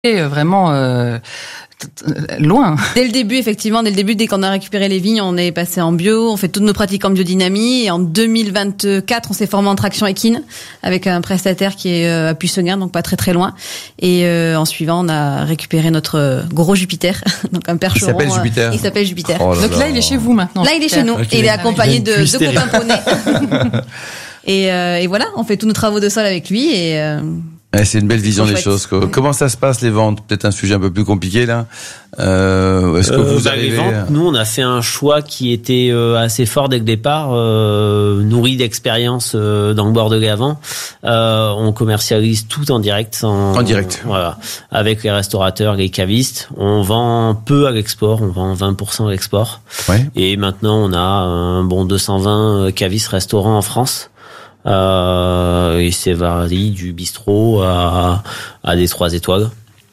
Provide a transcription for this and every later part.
vraiment loin. Dès le début, effectivement, dès qu'on a récupéré les vignes, on est passé en bio, on fait toutes nos pratiques en biodynamie, et en 2024, on s'est formé en traction équine avec un prestataire qui est à Puisseguin, donc pas très très loin. Et en suivant, on a récupéré notre gros Jupiter, donc un percheron. Il s'appelle Jupiter. Oh là donc là, il est chez vous maintenant. Là, il est chez nous. Okay. Et il est accompagné de copains poneys. Et voilà, on fait tous nos travaux de sol avec lui c'est une belle vision des choses. Comment ça se passe les ventes? Peut-être un sujet un peu plus compliqué là. Est-ce que vous arrivez les ventes, nous on a fait un choix qui était assez fort dès le départ, nourri d'expérience dans le Bordeaux Gavant. On commercialise tout en direct. En direct. Voilà, avec les restaurateurs, les cavistes. On vend peu à l'export, on vend 20% à l'export. Ouais. Et maintenant on a un bon 220 cavistes restaurants en France. Et c'est varie du bistrot à des 3 étoiles.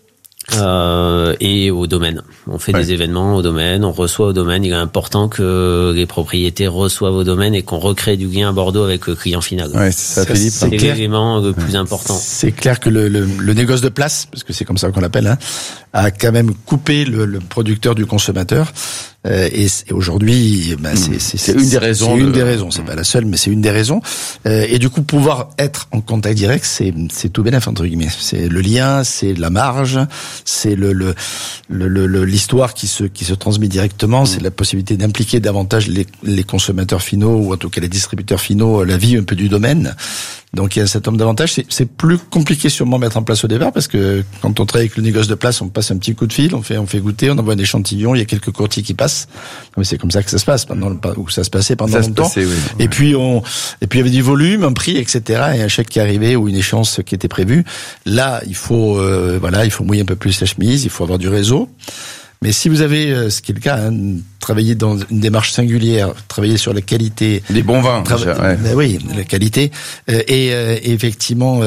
Et au domaine. On fait des événements au domaine, on reçoit au domaine. Il est important que les propriétés reçoivent au domaine et qu'on recrée du lien à Bordeaux avec le client final. Ouais, c'est ça, Philippe. C'est l'élément le plus important. C'est clair que le négoce de place, parce que c'est comme ça qu'on l'appelle, a quand même coupé le producteur du consommateur. Et aujourd'hui, c'est une des raisons. C'est une des raisons. C'est pas la seule, mais c'est une des raisons. Et du coup, pouvoir être en contact direct, c'est tout bénef, entre guillemets. C'est le lien, c'est la marge, c'est l'histoire qui se transmet directement, c'est la possibilité d'impliquer davantage les consommateurs finaux, ou en tout cas les distributeurs finaux, la vie un peu du domaine. Donc il y a cet homme d'avantage. C'est plus compliqué sûrement à mettre en place au départ, parce que quand on travaille avec le négoce de place, on passe un petit coup de fil, on fait goûter, on envoie un échantillon, il y a quelques courtiers qui passent. Mais c'est comme ça que ça se passe ou ça se passait pendant longtemps. Oui. Et puis il y avait du volume, un prix, etc. Et un chèque qui arrivait ou une échéance qui était prévue. Là, il faut mouiller un peu plus la chemise, il faut avoir du réseau. Mais si vous avez, ce qui est le cas, travailler dans une démarche singulière, travailler sur la qualité des bons vins, oui, la qualité, et effectivement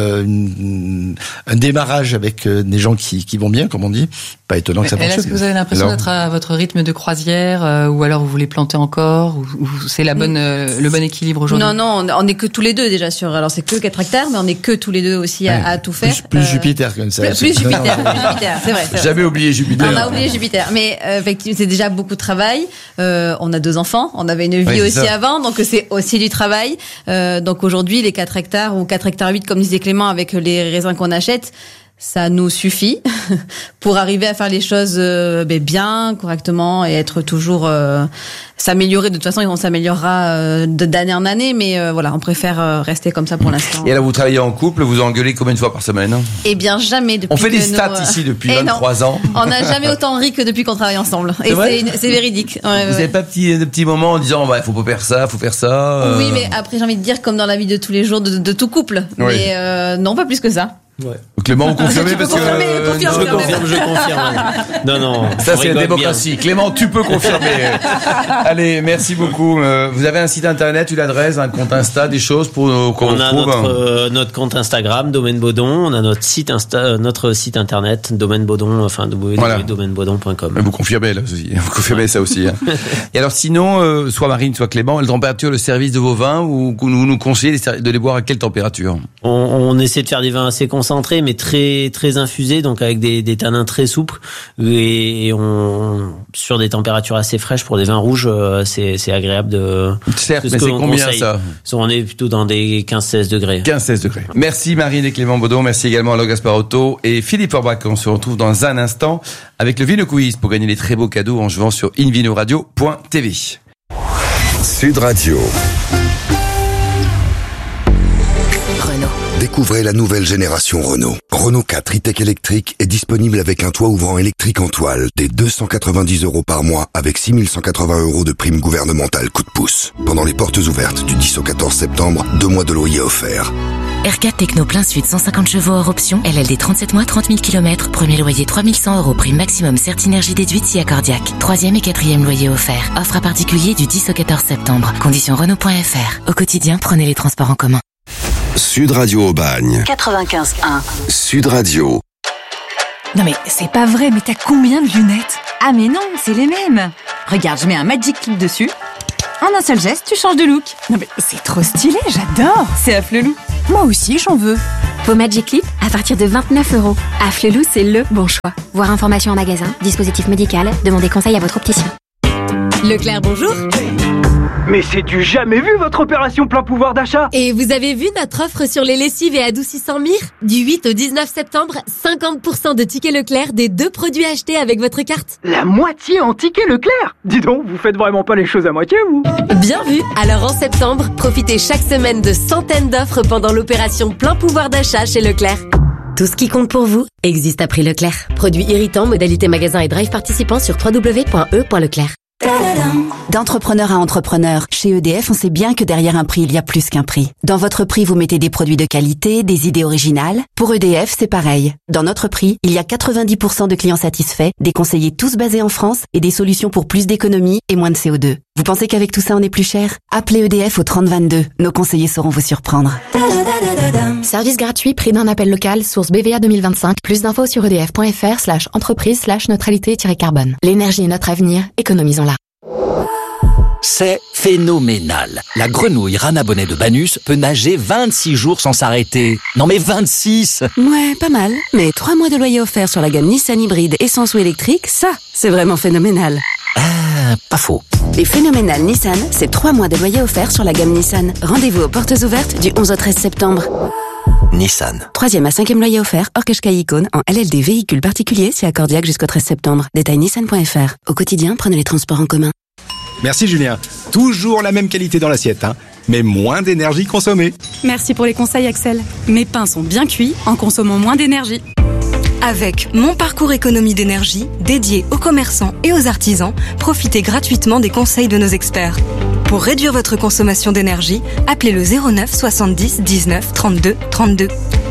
un démarrage avec des gens qui vont bien, comme on dit, pas étonnant que ça fonctionne. Est-ce que vous avez l'impression d'être à votre rythme de croisière, ou alors vous voulez planter encore, ou c'est le bon équilibre aujourd'hui? Non, on est que tous les deux déjà alors c'est que 4 hectares, mais on est que tous les deux aussi à tout faire. Plus Jupiter comme ça. Plus Jupiter, c'est vrai. J'avais oublié Jupiter. On a oublié Jupiter, mais effectivement c'est déjà beaucoup de travail. On a 2 enfants, on avait une vie aussi avant, donc c'est aussi du travail. Donc aujourd'hui, les 4 hectares ou 4 hectares 8, comme disait Clément, avec les raisins qu'on achète, ça nous suffit pour arriver à faire les choses bien, correctement, et être toujours s'améliorer. De toute façon, on s'améliorera d'année en année, mais voilà, on préfère rester comme ça pour l'instant. Et alors, vous travaillez en couple, vous engueulez combien de fois par semaine? Eh bien, jamais. Depuis on fait des stats ici depuis 23 ans. On n'a jamais autant ri que depuis qu'on travaille ensemble. Et c'est véridique. Ouais, vous n'avez pas de petits moments en disant, faut pas faire ça, faut faire ça. Oui, mais après, j'ai envie de dire, comme dans la vie de tous les jours de tout couple. Oui. Mais non, pas plus que ça. Ouais. Clément, vous confirmez parce que je confirme. Non. Ça c'est la démocratie. Clément, tu peux confirmer. Allez, merci beaucoup. Vous avez un site internet, une adresse, un compte Insta, des choses pour qu'on on a notre compte Instagram, Domaine Baudon. On a notre site internet, Domaine Baudon, enfin www.domainebaudon.com. Vous confirmez là aussi. Vous confirmez ça aussi. Et alors sinon, soit Marine, soit Clément, la température, le service de vos vins, ou vous nous conseillez de les boire à quelle température? On essaie de faire des vins assez concentrés, mais très très infusés, donc avec des tanins très souples, et sur des températures assez fraîches pour des vins rouges, c'est agréable de. Certes, mais c'est combien conseille. Ça? On est plutôt dans des 15-16 degrés. 15-16 degrés. Merci Marine et Clément Baudon, merci également à Laure Gasparotto et Philippe Forbach. On se retrouve dans un instant avec le Vino Quiz pour gagner les très beaux cadeaux en jouant sur invinoradio.tv. Sud Radio. Découvrez la nouvelle génération Renault. Renault 4 e-tech électrique est disponible avec un toit ouvrant électrique en toile dès 290 € par mois avec 6180 € de prime gouvernementale coup de pouce. Pendant les portes ouvertes du 10 au 14 septembre, 2 mois de loyer offerts. R4 Techno plein sud, 150 chevaux hors option, LLD 37 mois, 30 000 km, premier loyer 3100 €, prime maximum Certinergie déduite si accordiaque. 3e et 4e loyer offert. Offre à particulier du 10 au 14 septembre. Conditions Renault.fr. Au quotidien, prenez les transports en commun. Sud Radio Aubagne. 95.1. Sud Radio. Non mais c'est pas vrai, mais t'as combien de lunettes? Ah mais non, c'est les mêmes. Regarde, je mets un Magic Clip dessus. En un seul geste, tu changes de look. Non mais c'est trop stylé, j'adore. C'est à Flelou. Moi aussi, j'en veux. Vos Magic Clip à partir de 29 €. Afflelou, c'est le bon choix. Voir information en magasin, dispositif médical, demandez conseil à votre opticien. Leclerc, bonjour. Mais c'est du jamais vu votre opération plein pouvoir d'achat. Et vous avez vu notre offre sur les lessives et adoucissants Mire ? Du 8 au 19 septembre, 50% de tickets Leclerc des 2 produits achetés avec votre carte. La moitié en tickets Leclerc. Dis donc, vous faites vraiment pas les choses à moitié, vous ? Bien vu. Alors en septembre, profitez chaque semaine de centaines d'offres pendant l'opération plein pouvoir d'achat chez Leclerc. Tout ce qui compte pour vous existe à prix Leclerc. Produits irritants, modalité magasin et drive participants sur www.e.leclerc. D'entrepreneur à entrepreneur, chez EDF, on sait bien que derrière un prix, il y a plus qu'un prix. Dans votre prix, vous mettez des produits de qualité, des idées originales. Pour EDF, c'est pareil. Dans notre prix, il y a 90% de clients satisfaits, des conseillers tous basés en France et des solutions pour plus d'économie et moins de CO2. Vous pensez qu'avec tout ça, on est plus cher ? Appelez EDF au 3022. Nos conseillers sauront vous surprendre. Service gratuit, prix d'un appel local, source BVA 2025. Plus d'infos sur edf.fr/entreprise/neutralité-carbone. L'énergie est notre avenir, économisons-la. C'est phénoménal. La grenouille Rana Bonnet de Banus peut nager 26 jours sans s'arrêter. Non mais 26 ! Ouais, pas mal. Mais 3 mois de loyer offert sur la gamme Nissan hybride essence ou électrique, ça, c'est vraiment phénoménal. Ah, pas faux. Les phénoménales Nissan, c'est 3 mois de loyer offert sur la gamme Nissan. Rendez-vous aux portes ouvertes du 11 au 13 septembre. Nissan. 3e à 5e loyer offert, hors Qashqai Icône, en LLD véhicule particulier, c'est accordiaque jusqu'au 13 septembre. Détail nissan.fr. Au quotidien, prenez les transports en commun. Merci Julien. Toujours la même qualité dans l'assiette, mais moins d'énergie consommée. Merci pour les conseils Axel. Mes pains sont bien cuits en consommant moins d'énergie. Avec Mon Parcours Économie d'énergie, dédié aux commerçants et aux artisans, profitez gratuitement des conseils de nos experts. Pour réduire votre consommation d'énergie, appelez le 09 70 19 32 32.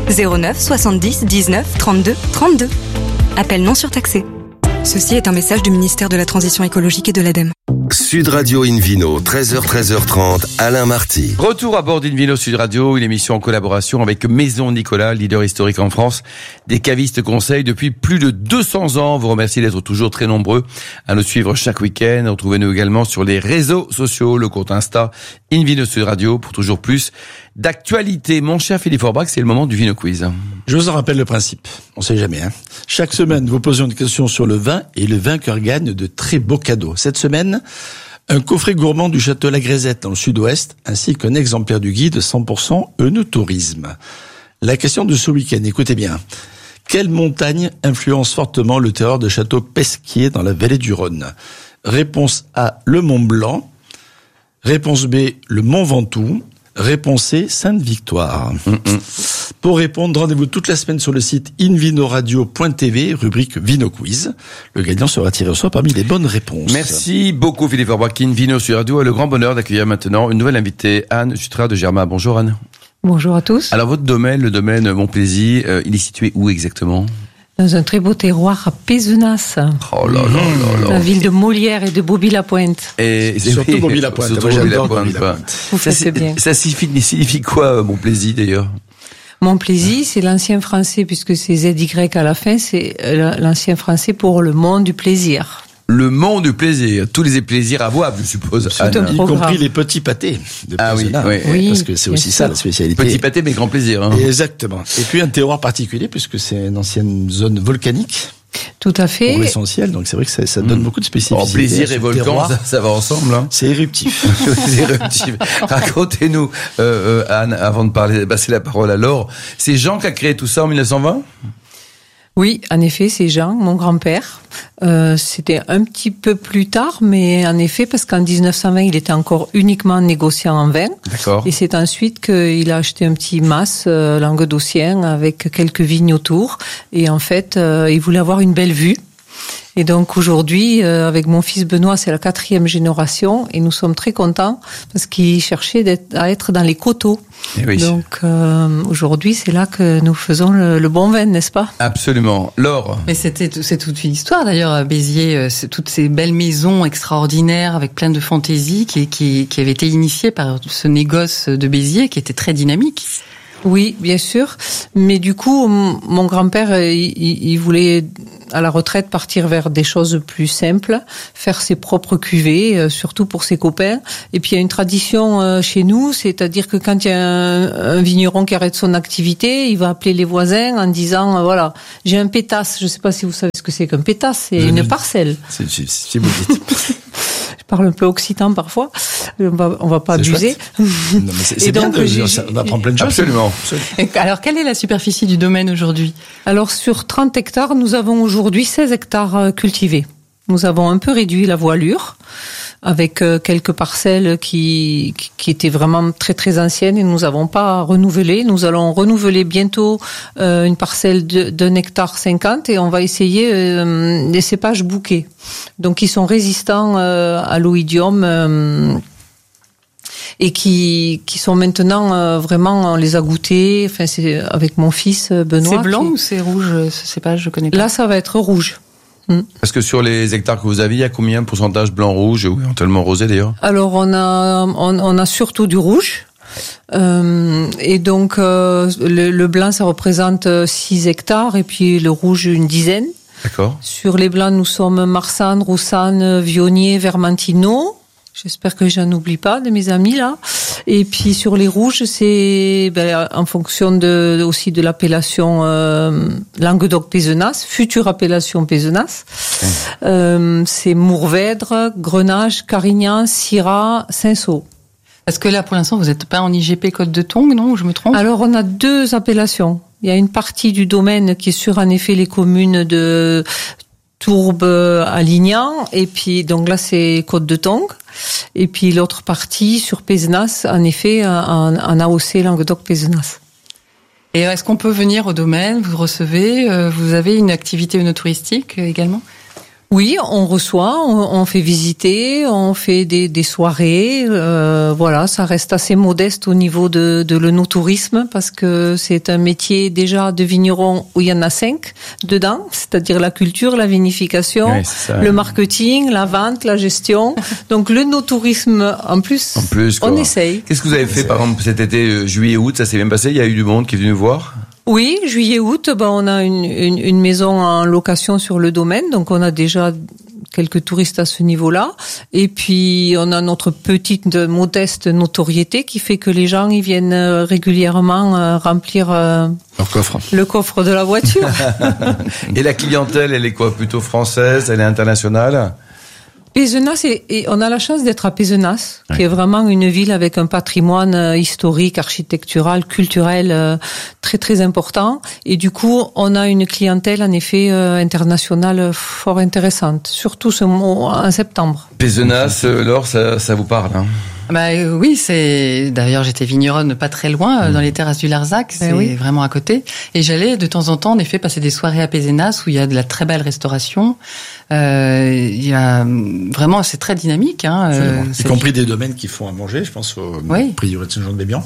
09 70 19 32 32. Appel non surtaxé. Ceci est un message du ministère de la Transition écologique et de l'ADEME. Sud Radio Invino, 13h-13h30, Alain Marty. Retour à bord d'Invino Sud Radio, une émission en collaboration avec Maison Nicolas, leader historique en France, des cavistes conseils depuis plus de 200 ans. Vous remercie d'être toujours très nombreux à nous suivre chaque week-end. Retrouvez-nous également sur les réseaux sociaux, le compte Insta Invino Sud Radio pour toujours plus d'actualité. Mon cher Philippe Forbach, c'est le moment du Vino Quiz. Je vous en rappelle le principe. On sait jamais, Chaque semaine, vous posez une question sur le vin et le vainqueur gagne de très beaux cadeaux. Cette semaine, un coffret gourmand du château La Grézette dans le sud-ouest, ainsi qu'un exemplaire du guide 100% œnotourisme. La question de ce week-end, écoutez bien. Quelle montagne influence fortement le terroir de Château Pesquier dans la vallée du Rhône ? Réponse A, le Mont Blanc. Réponse B, le Mont Ventoux. Réponse C, Sainte-Victoire. Pour répondre, rendez-vous toute la semaine sur le site invinoradio.tv, rubrique Vino Quiz. Le gagnant sera tiré au sort parmi les bonnes réponses. Merci beaucoup Philippe Forbach. Invino Sud Radio a le grand bonheur d'accueillir maintenant une nouvelle invitée, Anne Jutra de Germain. Bonjour Anne. Bonjour à tous. Alors votre domaine, le domaine Montplaisir, il est situé où exactement ? Dans un très beau terroir à Pézenas. Oh là là là là. La ville de Molière et de Bobby-la-Pointe. Et surtout Bobby-la-Pointe. Vous faites bien. Ça signifie quoi, Montplaisir d'ailleurs ? Montplaisir, c'est l'ancien français, puisque c'est ZY à la fin, c'est l'ancien français pour le mont du plaisir. Le mont du plaisir, tous les plaisirs à voir, je suppose. Y compris les petits pâtés de Pézenas. Oui, parce que c'est aussi ça la spécialité. Petits pâtés, mais grand plaisir. Exactement. Et puis un terroir particulier, puisque c'est une ancienne zone volcanique. Tout à fait. Pour l'essentiel, donc c'est vrai que ça donne beaucoup de spécificité. Plaisir et volcan, ça va ensemble. C'est éruptif. C'est éruptif. Racontez-nous, Anne, avant de passer la parole à Laure, c'est Jean qui a créé tout ça en 1920 ? Oui, en effet, c'est Jean, mon grand-père. C'était un petit peu plus tard, mais en effet, parce qu'en 1920, il était encore uniquement négociant en vin. D'accord. Et c'est ensuite qu'il a acheté un petit mas languedocien avec quelques vignes autour. Et en fait, il voulait avoir une belle vue. Et donc aujourd'hui, avec mon fils Benoît, c'est la 4e génération, et nous sommes très contents parce qu'il cherchait à être dans les coteaux. Oui. Donc aujourd'hui, c'est là que nous faisons le bon vin, n'est-ce pas ? Absolument. Laure. Mais c'est toute une histoire d'ailleurs à Béziers, c'est toutes ces belles maisons extraordinaires avec plein de fantaisie qui avaient été initiées par ce négoce de Béziers qui était très dynamique. Oui, bien sûr. Mais du coup, mon grand-père, il voulait à la retraite, partir vers des choses plus simples, faire ses propres cuvées, surtout pour ses copains. Et puis il y a une tradition chez nous, c'est-à-dire que quand il y a un vigneron qui arrête son activité, il va appeler les voisins en disant voilà, j'ai un pétasse. Je ne sais pas si vous savez ce que c'est qu'un pétasse, c'est une parcelle. Si vous le dites. Je parle un peu occitan parfois, on va pas abuser. Non, mais c'est bien on apprend plein de choses. Absolument. Alors, quelle est la superficie du domaine aujourd'hui? Alors, sur 30 hectares, nous avons aujourd'hui 16 hectares cultivés. Nous avons un peu réduit la voilure, avec quelques parcelles qui étaient vraiment très très anciennes et nous n'avons pas renouvelé. Nous allons renouveler bientôt une parcelle d'1,50 hectare et on va essayer des cépages bouquets. Donc ils sont résistants à l'oïdium et qui sont maintenant vraiment, on les a goûtés. Enfin, c'est avec mon fils Benoît. C'est blanc ou c'est rouge ce cépage? Je connais pas. Là, ça va être rouge. Parce que sur les hectares que vous avez, il y a combien de pourcentage blanc-rouge ou éventuellement rosé d'ailleurs? Alors on a surtout du rouge. Et donc le blanc ça représente 6 hectares et puis le rouge une dizaine. D'accord. Sur les blancs nous sommes Marsanne, Roussanne, Vionnier, Vermentino. J'espère que j'en oublie pas de mes amis là. Et puis sur les rouges, c'est en fonction aussi de l'appellation Languedoc-Pézenas, future appellation Pézenas. C'est Mourvèdre, Grenache, Carignan, Syrah, Cinsault. Est-ce que là, pour l'instant, vous n'êtes pas en IGP Côte de Tongue, non? Ou je me trompe? Alors, on a 2 appellations. Il y a une partie du domaine qui est sur, en effet, les communes de Tourbe à Lignan, et puis donc là c'est Côte de Tongue, et puis l'autre partie sur Pézenas, en effet en AOC Languedoc-Pézenas. Et est-ce qu'on peut venir au domaine, vous recevez, vous avez une activité œnotouristique également? Oui, on reçoit, on fait visiter, on fait des soirées. Voilà, ça reste assez modeste au niveau de l'œnotourisme parce que c'est un métier déjà de vigneron où il y en a 5 dedans, c'est-à-dire la culture, la vinification, le marketing, la vente, la gestion. Donc l'œnotourisme en plus on essaye. Qu'est-ce que vous avez fait par exemple cet été, juillet-août, ça s'est bien passé? Il y a eu du monde qui est venu voir? Oui, juillet-août, on a une maison en location sur le domaine, donc on a déjà quelques touristes à ce niveau-là. Et puis on a notre petite modeste notoriété qui fait que les gens ils viennent régulièrement remplir leur coffre. Le coffre de la voiture. Et la clientèle, elle est quoi? Plutôt française? Elle est internationale? Pézenas, et on a la chance d'être à Pézenas, qui est vraiment une ville avec un patrimoine historique, architectural, culturel très très important. Et du coup, on a une clientèle en effet internationale fort intéressante, surtout en septembre. Pézenas, Laure, ça vous parle, hein? Oui, d'ailleurs j'étais vigneronne pas très loin dans les terrasses du Larzac, c'est vraiment à côté, et j'allais de temps en temps en effet passer des soirées à Pézenas où il y a de la très belle restauration. Il y a vraiment, c'est très dynamique, hein. Y compris des domaines qui font à manger, je pense au prieuré de Saint-Jean-de-Bébian.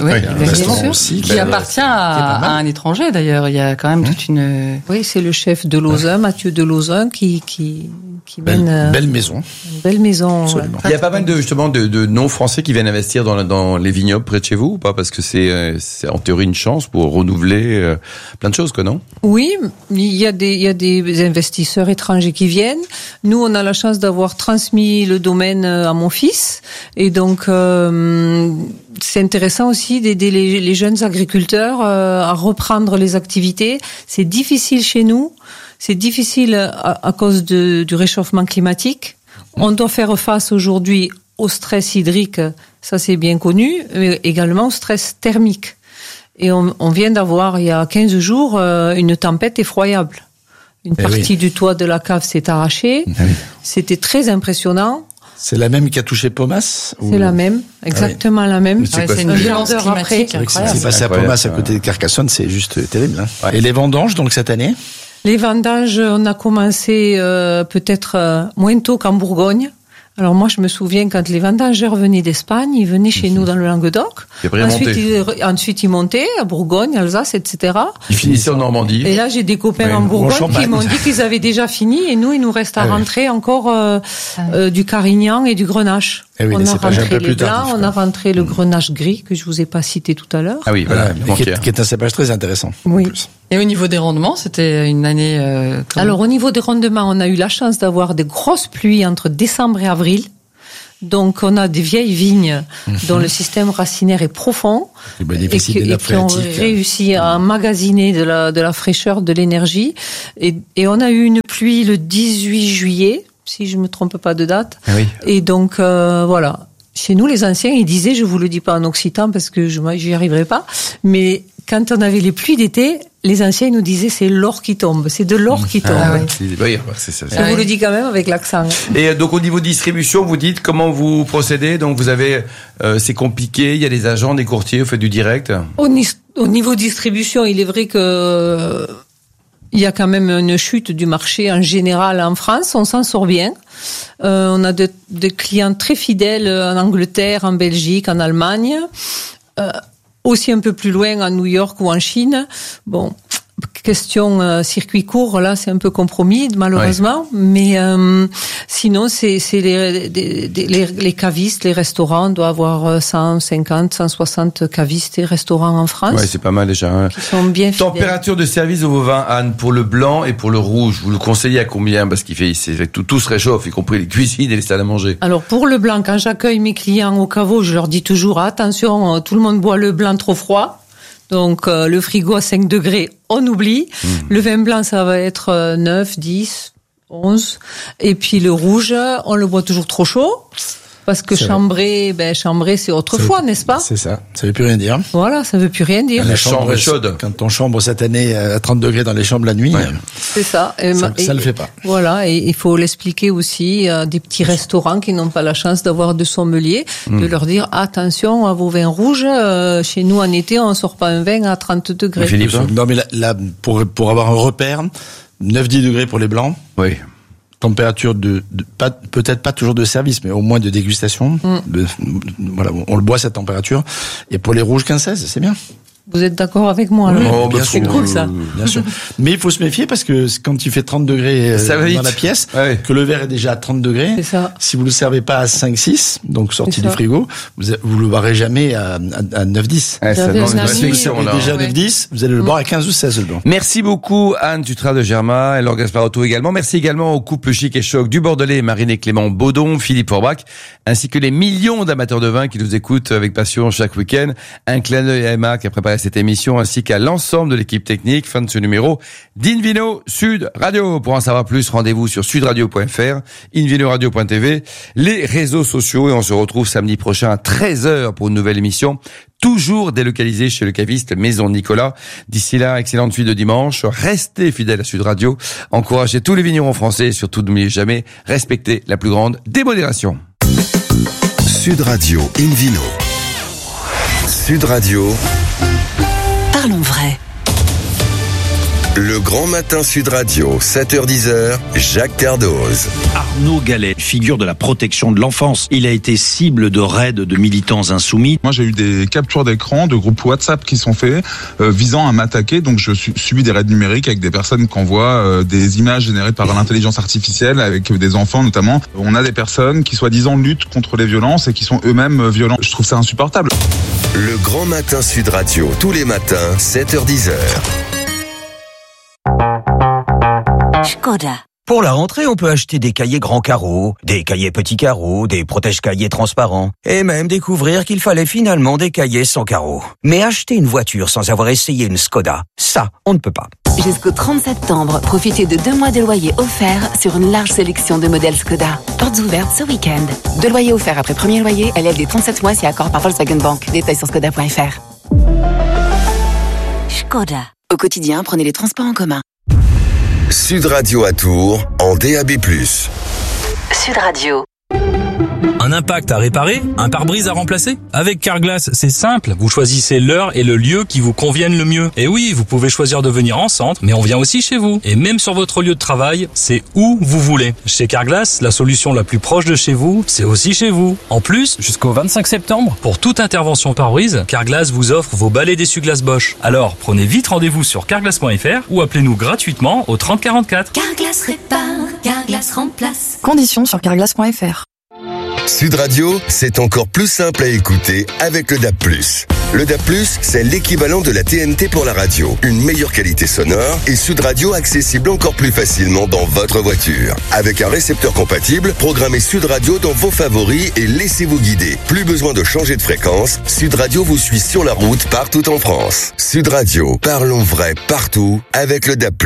Qui appartient à un étranger d'ailleurs. Il y a quand même toute une. Oui, c'est le chef de Lauzun, Mathieu de Lauzun, qui mène. Belle maison. Une belle maison. Absolument. Il y a pas mal de non-français qui viennent investir dans les vignobles près de chez vous ou pas? Parce que c'est en théorie une chance pour renouveler plein de choses, quoi, non? Oui, il y a des investisseurs étrangers qui viennent. Nous, on a la chance d'avoir transmis le domaine à mon fils. Et donc, c'est intéressant aussi d'aider les jeunes agriculteurs à reprendre les activités. C'est difficile chez nous. C'est difficile à cause du réchauffement climatique. On doit faire face aujourd'hui au stress hydrique, ça c'est bien connu, mais également au stress thermique. Et on vient d'avoir, il y a 15 jours, une tempête effroyable. Une partie du toit de la cave s'est arrachée. C'était très impressionnant. C'est la même qui a touché Pomas? C'est la même, exactement la même. C'est une violence climatique incroyable. C'est passé à Pomas à côté de Carcassonne, c'est juste terrible. Hein. Et les vendanges, donc cette année? Les vendanges, on a commencé peut-être moins tôt qu'en Bourgogne. Alors moi, je me souviens quand les vendangeurs venaient d'Espagne, ils venaient chez nous dans le Languedoc. Ensuite, ils montaient à Bourgogne, Alsace, etc. Ils finissaient en Normandie. Et là, j'ai des copains en Bourgogne qui m'ont dit qu'ils avaient déjà fini. Et nous, il nous reste à rentrer encore du Carignan et du Grenache. Oui, on a rentré les blancs, on a rentré le Grenache gris que je vous ai pas cité tout à l'heure. Ah oui, voilà. Qui est un cépage très intéressant. Oui. Et au niveau des rendements, c'était une année... Alors au niveau des rendements, on a eu la chance d'avoir des grosses pluies entre décembre et avril. Donc on a des vieilles vignes dont le système racinaire est profond et qui ont réussi à emmagasiner de la fraîcheur, de l'énergie. Et on a eu une pluie le 18 juillet, si je me trompe pas de date. Ah oui. Et donc voilà. Chez nous, les anciens, ils disaient, je vous le dis pas en occitan parce que j'y arriverai pas, mais quand on avait les pluies d'été, les anciens nous disaient c'est l'or qui tombe, c'est de l'or qui tombe. Ah, oui, c'est ça. Je vous le dis quand même avec l'accent. Et donc au niveau distribution, vous dites comment vous procédez. Donc vous avez, c'est compliqué. Il y a des agents, des courtiers, vous faites du direct. Au niveau distribution, il est vrai que il y a quand même une chute du marché en général en France. On s'en sort bien. On a des clients très fidèles en Angleterre, en Belgique, en Allemagne. Aussi un peu plus loin, à New York ou en Chine. Bon, question circuit court, là, c'est un peu compromis, malheureusement. Ouais. Mais sinon, c'est les cavistes, les restaurants. On doit avoir 150, 160 cavistes et restaurants en France. Ouais, c'est pas mal déjà. Hein. Qui sont bien fidèles. Température de service de vos vins, Anne, pour le blanc et pour le rouge. Vous le conseillez à combien? Parce tout se réchauffe, y compris les cuisines et les salles à manger. Alors, pour le blanc, quand j'accueille mes clients au caveau, je leur dis toujours, attention, tout le monde boit le blanc trop froid. Donc, le frigo à 5 degrés, on oublie. Le vin blanc, ça va être 9, 10, 11. Et puis le rouge, on le boit toujours trop chaud. Parce que chambrer, c'est autrefois, n'est-ce pas? C'est ça. Ça veut plus rien dire. Voilà, ça veut plus rien dire. La chambre est chaude. Quand on chambre cette année à 30 degrés dans les chambres la nuit. Ouais. C'est ça. Ça le fait pas. Voilà. Et il faut l'expliquer aussi à des petits restaurants qui n'ont pas la chance d'avoir de sommelier, de leur dire, attention à vos vins rouges. Chez nous, en été, on sort pas un vin à 30 degrés. Philippe. Non, mais là, pour avoir un repère, 9-10 degrés pour les blancs. Oui. Température peut-être pas toujours de service, mais au moins de dégustation. Voilà, on le boit cette température. Et pour les rouges 15-16, c'est bien. Vous êtes d'accord avec moi, là? Bien sûr, c'est cool, ça. Bien sûr. Mais il faut se méfier parce que quand il fait 30 degrés dans la pièce, que le verre est déjà à 30 degrés, c'est ça. Si vous le servez pas à 5-6, donc sorti du frigo, vous le boirez jamais à 9-10. Ouais, ça demande une réflexion. Déjà 9-10, vous allez le boire à 15 ou 16 le blanc. Merci beaucoup, Anne Tutras de Germain et Laure Gasparotto également. Merci également au couple Chic et Choc du Bordelais, Marine et Clément Baudon, Philippe Forbach, ainsi que les millions d'amateurs de vin qui nous écoutent avec passion chaque week-end. Un clin d'œil à Emma qui a préparé cette émission, ainsi qu'à l'ensemble de l'équipe technique. Fin de ce numéro d'Invino Sud Radio. Pour en savoir plus, rendez-vous sur sudradio.fr, invinoradio.tv, les réseaux sociaux, et on se retrouve samedi prochain à 13h pour une nouvelle émission, toujours délocalisée chez le caviste Maison Nicolas. D'ici là, excellente suite de dimanche. Restez fidèles à Sud Radio. Encouragez tous les vignerons français et surtout n'oubliez jamais, respectez la plus grande démodération. Sud Radio Invino. Sud Radio. Parlons vrai. Le Grand Matin Sud Radio, 7h-10h, Jacques Cardoz. Arnaud Gallet, figure de la protection de l'enfance. Il a été cible de raids de militants insoumis. Moi, j'ai eu des captures d'écran de groupes WhatsApp qui sont faits visant à m'attaquer. Donc, je subis des raids numériques avec des personnes qui envoient des images générées par l'intelligence artificielle avec des enfants notamment. On a des personnes qui, soi-disant, luttent contre les violences et qui sont eux-mêmes violents. Je trouve ça insupportable. Le Grand Matin Sud Radio, tous les matins, 7h-10h. Skoda. Pour la rentrée, on peut acheter des cahiers grands carreaux, des cahiers petits carreaux, des protège-cahiers transparents, et même découvrir qu'il fallait finalement des cahiers sans carreaux. Mais acheter une voiture sans avoir essayé une Skoda, ça, on ne peut pas. Jusqu'au 30 septembre, profitez de 2 mois de loyer offerts sur une large sélection de modèles Skoda. Portes ouvertes ce week-end. 2 loyers offerts après premier loyer, LLD 37 mois si accord par Volkswagen Bank. Détails sur skoda.fr. Skoda. Au quotidien, prenez les transports en commun. Sud Radio à Tours, en DAB+. Sud Radio. Un impact à réparer, un pare-brise à remplacer? Avec Carglass, c'est simple. Vous choisissez l'heure et le lieu qui vous conviennent le mieux. Et oui, vous pouvez choisir de venir en centre, mais on vient aussi chez vous. Et même sur votre lieu de travail, c'est où vous voulez. Chez Carglass, la solution la plus proche de chez vous, c'est aussi chez vous. En plus, jusqu'au 25 septembre, pour toute intervention pare-brise, Carglass vous offre vos balais d'essuie-glace Bosch. Alors, prenez vite rendez-vous sur carglass.fr ou appelez-nous gratuitement au 30 44. Carglass répare, Carglass remplace. Conditions sur carglass.fr. Sud Radio, c'est encore plus simple à écouter avec le DAB+. Le DAB+, c'est l'équivalent de la TNT pour la radio. Une meilleure qualité sonore et Sud Radio accessible encore plus facilement dans votre voiture. Avec un récepteur compatible, programmez Sud Radio dans vos favoris et laissez-vous guider. Plus besoin de changer de fréquence, Sud Radio vous suit sur la route partout en France. Sud Radio, parlons vrai partout avec le DAB+.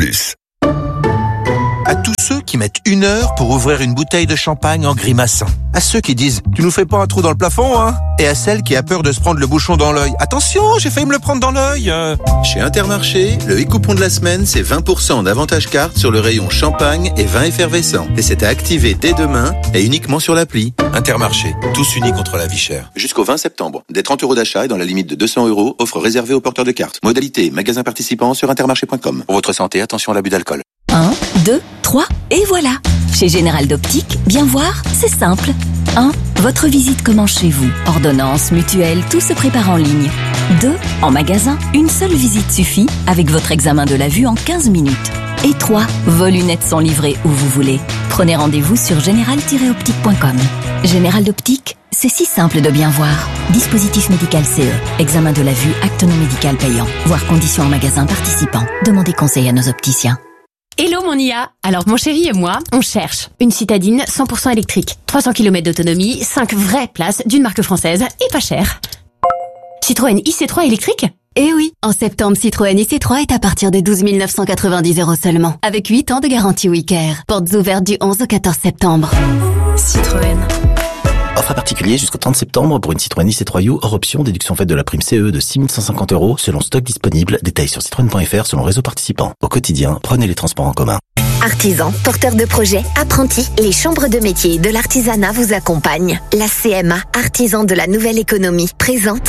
À tous ceux qui mettent 1 heure pour ouvrir une bouteille de champagne en grimaçant. À ceux qui disent « Tu nous fais pas un trou dans le plafond, hein ?» Et à celle qui a peur de se prendre le bouchon dans l'œil. « Attention, j'ai failli me le prendre dans l'œil !» Chez Intermarché, le e-coupon de la semaine, c'est 20% d'avantage carte sur le rayon champagne et vin effervescent. Et c'est à activer dès demain et uniquement sur l'appli. Intermarché, tous unis contre la vie chère. Jusqu'au 20 septembre, des 30 euros d'achat et dans la limite de 200 €, offre réservée aux porteurs de cartes. Modalité, magasin participant sur intermarché.com. Pour votre santé, attention à l'abus d'alcool. 1, 2, 3, et voilà. Chez Général d'Optique, bien voir, c'est simple. 1. Votre visite commence chez vous. Ordonnance, mutuelle, tout se prépare en ligne. 2. En magasin, une seule visite suffit avec votre examen de la vue en 15 minutes. Et 3. Vos lunettes sont livrées où vous voulez. Prenez rendez-vous sur général-optique.com. Général d'Optique, c'est si simple de bien voir. Dispositif médical CE. Examen de la vue, acte non médical payant. Voir conditions en magasin participant. Demandez conseil à nos opticiens. Hello mon IA. Alors mon chéri et moi, on cherche une citadine 100% électrique, 300 km d'autonomie, 5 vraies places d'une marque française et pas cher. Citroën IC3 électrique ? Eh oui, en septembre, Citroën IC3 est à partir de 12 990 € seulement, avec 8 ans de garantie WeCare. Portes ouvertes du 11 au 14 septembre. Citroën. Offre à particulier jusqu'au 30 septembre pour une Citroën IC3U hors option, déduction faite de la prime CE de 6 150 € selon stock disponible. Détails sur citroën.fr selon réseau participant. Au quotidien, prenez les transports en commun. Artisans, porteurs de projets, apprentis, les chambres de métiers de l'artisanat vous accompagnent. La CMA, artisan de la nouvelle économie, présente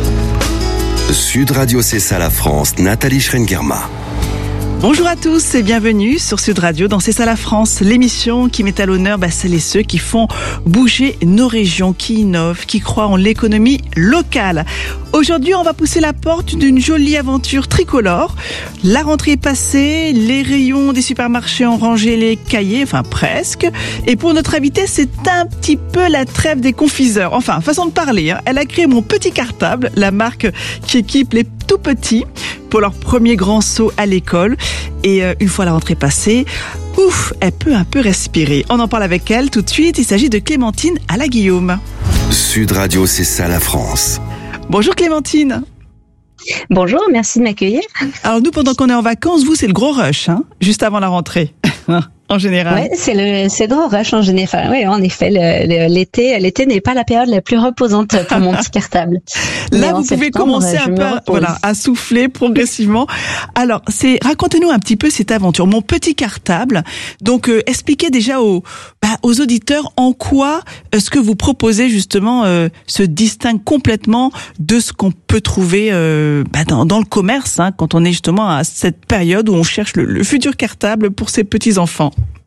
Sud Radio, c'est ça la France. Nathalie Schrengerma. Bonjour à tous et bienvenue sur Sud Radio dans C'est ça la France, l'émission qui met à l'honneur celles et ceux qui font bouger nos régions, qui innovent, qui croient en l'économie locale. Aujourd'hui, on va pousser la porte d'une jolie aventure tricolore. La rentrée est passée, les rayons des supermarchés ont rangé les cahiers, enfin presque. Et pour notre invitée, c'est un petit peu la trêve des confiseurs. Enfin, façon de parler. Elle a créé Mon Petit Cartable, la marque qui équipe les tout petits pour leur premier grand saut à l'école. Et une fois la rentrée passée, elle peut un peu respirer. On en parle avec elle tout de suite. Il s'agit de Clémentine Alla-Guillaume. Sud Radio, c'est ça la France. Bonjour Clémentine. Bonjour, merci de m'accueillir. Alors nous, pendant qu'on est en vacances, vous, c'est le gros rush, juste avant la rentrée. En général. Ouais, c'est le gros rush en général. Oui, en effet, l'été n'est pas la période la plus reposante pour Mon Petit Cartable. Là, vous pouvez commencer un peu, à souffler progressivement. Alors, racontez-nous un petit peu cette aventure, Mon Petit Cartable. Donc, expliquez déjà aux auditeurs en quoi ce que vous proposez justement se distingue complètement de ce qu'on peut trouver dans le commerce, quand on est justement à cette période où on cherche le futur cartable pour ses petits enfants.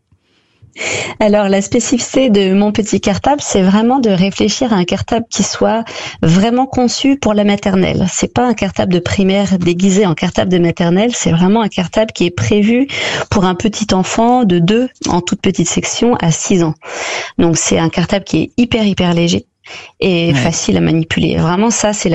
Alors, la spécificité de Mon Petit Cartable, c'est vraiment de réfléchir à un cartable qui soit vraiment conçu pour la maternelle. C'est pas un cartable de primaire déguisé en cartable de maternelle, c'est vraiment un cartable qui est prévu pour un petit enfant de 2, en toute petite section, à 6 ans. Donc, c'est un cartable qui est hyper léger et facile à manipuler. Vraiment, ça c'est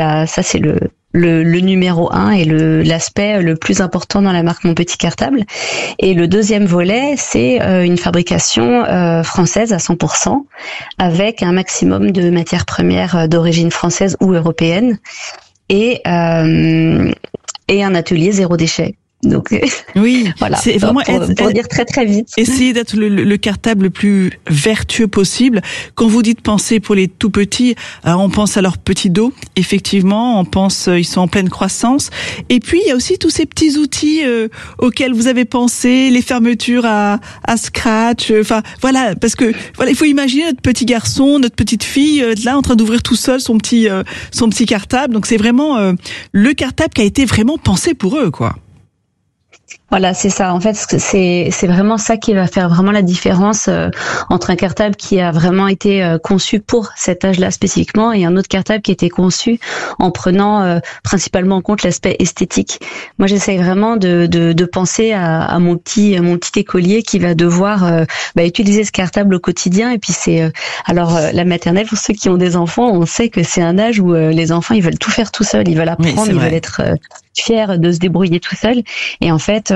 le numéro 1 et l'aspect le plus important dans la marque Mon Petit Cartable. Et le deuxième volet, c'est une fabrication française à 100% avec un maximum de matières premières d'origine française ou européenne et un atelier zéro déchet. Donc oui, voilà. C'est vraiment pour dire très vite. Essayez d'être le cartable le plus vertueux possible. Quand vous dites penser pour les tout petits, on pense à leur petit dos. Effectivement, on pense ils sont en pleine croissance. Et puis il y a aussi tous ces petits outils auxquels vous avez pensé, les fermetures à scratch. Enfin voilà, parce que il faut imaginer notre petit garçon, notre petite fille là en train d'ouvrir tout seul son petit cartable. Donc c'est vraiment le cartable qui a été vraiment pensé pour eux, quoi. Voilà, c'est ça. En fait, c'est vraiment ça qui va faire vraiment la différence entre un cartable qui a vraiment été conçu pour cet âge-là spécifiquement et un autre cartable qui a été conçu en prenant principalement en compte l'aspect esthétique. Moi, j'essaye vraiment de penser à mon petit écolier qui va devoir utiliser ce cartable au quotidien. Et puis alors la maternelle, pour ceux qui ont des enfants, on sait que c'est un âge où les enfants ils veulent tout faire tout seuls, ils veulent apprendre, ils veulent être fiers de se débrouiller tout seuls. Et en fait,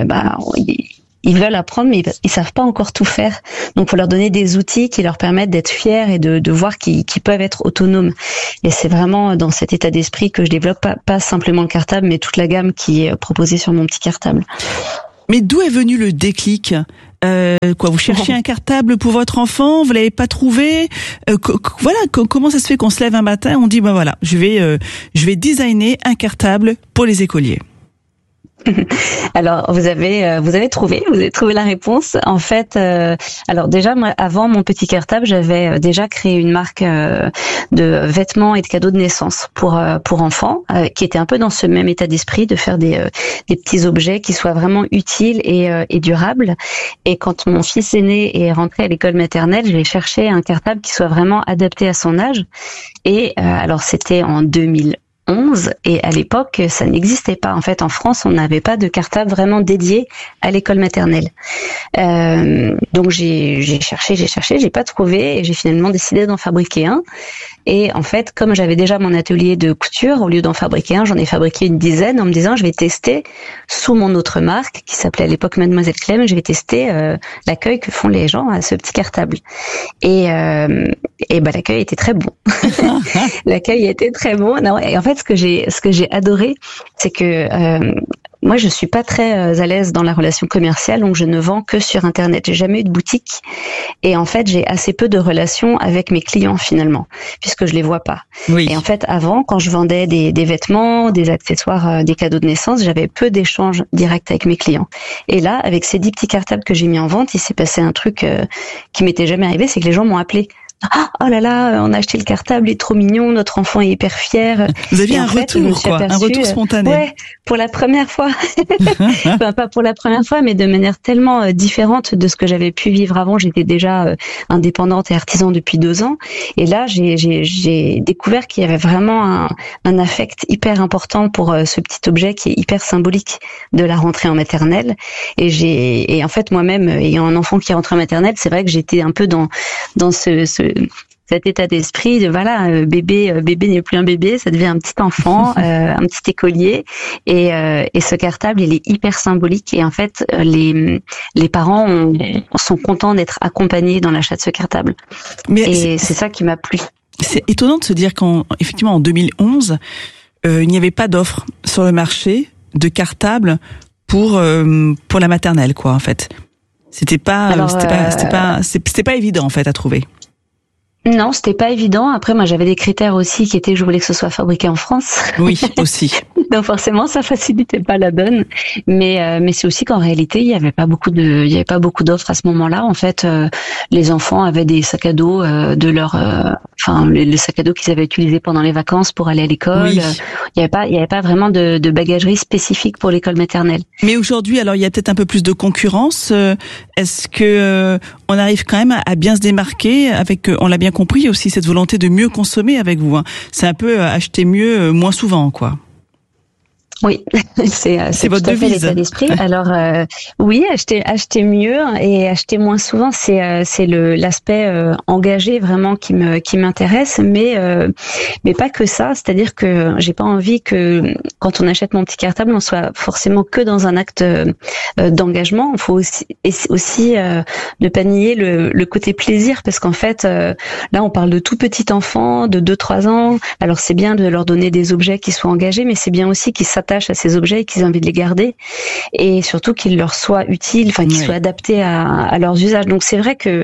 ils veulent apprendre, mais ils savent pas encore tout faire. Donc, faut leur donner des outils qui leur permettent d'être fiers et de voir qu'ils peuvent être autonomes. Et c'est vraiment dans cet état d'esprit que je développe pas simplement le cartable, mais toute la gamme qui est proposée sur mon petit cartable. Mais d'où est venu le déclic ? Vous cherchiez un cartable pour votre enfant, vous l'avez pas trouvé. Comment ça se fait qu'on se lève un matin, on dit je vais designer un cartable pour les écoliers. Alors vous avez trouvé la réponse. En fait, alors déjà moi avant mon petit cartable, j'avais déjà créé une marque de vêtements et de cadeaux de naissance pour enfants qui était un peu dans ce même état d'esprit de faire des petits objets qui soient vraiment utiles et durables. Et quand mon fils aîné est rentré à l'école maternelle, j'ai cherché un cartable qui soit vraiment adapté à son âge. Et alors c'était en 2011 et à l'époque ça n'existait pas. En fait en France on n'avait pas de cartable vraiment dédié à l'école maternelle. Donc j'ai cherché, j'ai pas trouvé et j'ai finalement décidé d'en fabriquer un. Et en fait comme j'avais déjà mon atelier de couture, au lieu d'en fabriquer un, j'en ai fabriqué une dizaine en me disant je vais tester sous mon autre marque qui s'appelait à l'époque Mademoiselle Clem, je vais tester l'accueil que font les gens à ce petit cartable. Et l'accueil était très bon. L'accueil était très bon. Non, et en fait ce que j'ai adoré, c'est que moi, je suis pas très à l'aise dans la relation commerciale, donc je ne vends que sur Internet. J'ai jamais eu de boutique, et en fait, j'ai assez peu de relations avec mes clients finalement, puisque je les vois pas. Oui. Et en fait, avant, quand je vendais des vêtements, des accessoires, des cadeaux de naissance, j'avais peu d'échanges directs avec mes clients. Et là, avec ces 10 petits cartables que j'ai mis en vente, il s'est passé un truc qui m'était jamais arrivé, c'est que les gens m'ont appelé. Oh là là, on a acheté le cartable, il est trop mignon, notre enfant est hyper fier. Vous aviez un retour spontané. Ouais, pour la première fois. Enfin, pas pour la première fois, mais de manière tellement différente de ce que j'avais pu vivre avant. J'étais déjà indépendante et artisan depuis 2 ans. Et là, j'ai découvert qu'il y avait vraiment un affect hyper important pour ce petit objet qui est hyper symbolique de la rentrée en maternelle. Et en fait, moi-même, ayant un enfant qui rentre en maternelle, c'est vrai que j'étais un peu dans cet état d'esprit de bébé n'est plus un bébé, ça devient un petit enfant, un petit écolier, et ce cartable il est hyper symbolique, et en fait les parents sont contents d'être accompagnés dans l'achat de ce cartable. Et c'est ça qui m'a plu. C'est étonnant de se dire qu'effectivement en 2011 il n'y avait pas d'offre sur le marché de cartable pour la maternelle quoi en fait. C'était pas évident en fait à trouver. Non, c'était pas évident. Après, moi, j'avais des critères aussi qui étaient que je voulais que ce soit fabriqué en France. Oui, aussi. Donc forcément, ça facilitait pas la donne. Mais c'est aussi qu'en réalité, il y avait pas beaucoup d'offres à ce moment-là. En fait, les enfants avaient des sacs à dos les sacs à dos qu'ils avaient utilisés pendant les vacances pour aller à l'école. Oui. Il y avait pas vraiment de bagagerie spécifique pour l'école maternelle. Mais aujourd'hui, alors il y a peut-être un peu plus de concurrence. Est-ce que on arrive quand même à bien se démarquer avec, on l'a bien compris aussi, cette volonté de mieux consommer avec vous, hein. C'est un peu acheter mieux, moins souvent, quoi. Oui, c'est votre tout à fait devise. L'état d'esprit. Alors oui, acheter mieux et acheter moins souvent, c'est l'aspect engagé vraiment qui m'intéresse, mais pas que ça. C'est-à-dire que j'ai pas envie que quand on achète mon petit cartable, on soit forcément que dans un acte d'engagement. Il faut aussi ne pas nier le côté plaisir, parce qu'en fait là on parle de tout petit enfant de 2-3 ans. Alors c'est bien de leur donner des objets qui soient engagés, mais c'est bien aussi qu'ils s'attachent à ces objets et qu'ils aient envie de les garder, et surtout qu'ils leur soient utiles, qu'ils soient adaptés à leurs usages. Donc c'est vrai que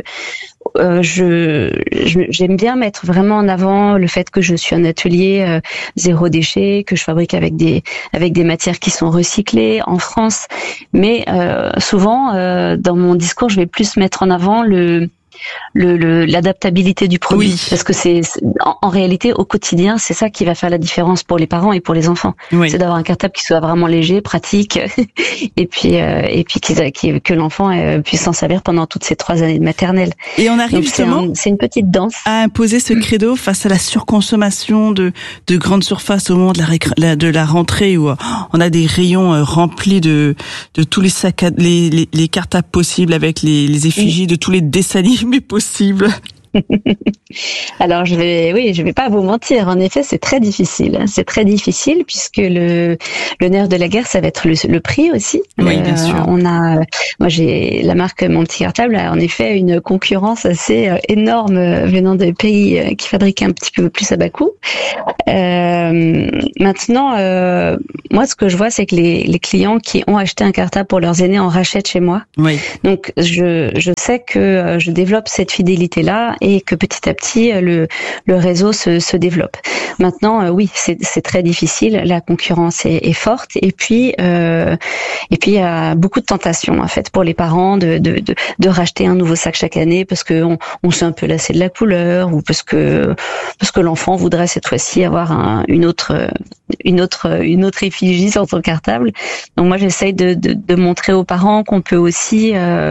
j'aime bien mettre vraiment en avant le fait que je suis un atelier zéro déchet, que je fabrique avec des matières qui sont recyclées en France, mais souvent dans mon discours je vais plus mettre en avant l'adaptabilité du produit, parce que c'est en réalité au quotidien, c'est ça qui va faire la différence pour les parents et pour les enfants. C'est d'avoir un cartable qui soit vraiment léger, pratique, et puis que l'enfant puisse s'en servir pendant toutes ces 3 années de maternelle. Et on arrive justement, c'est une petite danse, à imposer ce credo face à la surconsommation de grandes surfaces au moment de la rentrée, où on a des rayons remplis de tous les sacs les cartables possibles, avec les effigies de tous les dessins animés possibles. Alors je vais pas vous mentir. En effet, c'est très difficile. C'est très difficile puisque le nerf de la guerre, ça va être le prix aussi. Oui, bien sûr. Moi j'ai la marque Mon Petit Cartable a en effet une concurrence assez énorme venant de pays qui fabriquent un petit peu plus à bas coût. Maintenant, moi ce que je vois, c'est que les clients qui ont acheté un cartable pour leurs aînés en rachètent chez moi. Oui. Donc je sais que je développe cette fidélité-là et que petit à petit le réseau se développe. Maintenant, oui, c'est très difficile. La concurrence est forte, et puis il y a beaucoup de tentations en fait pour les parents de racheter un nouveau sac chaque année parce que on s'est un peu lassé de la couleur, ou parce que l'enfant voudrait cette fois-ci avoir une autre effigie sur son cartable. Donc moi j'essaye de montrer aux parents qu'on peut aussi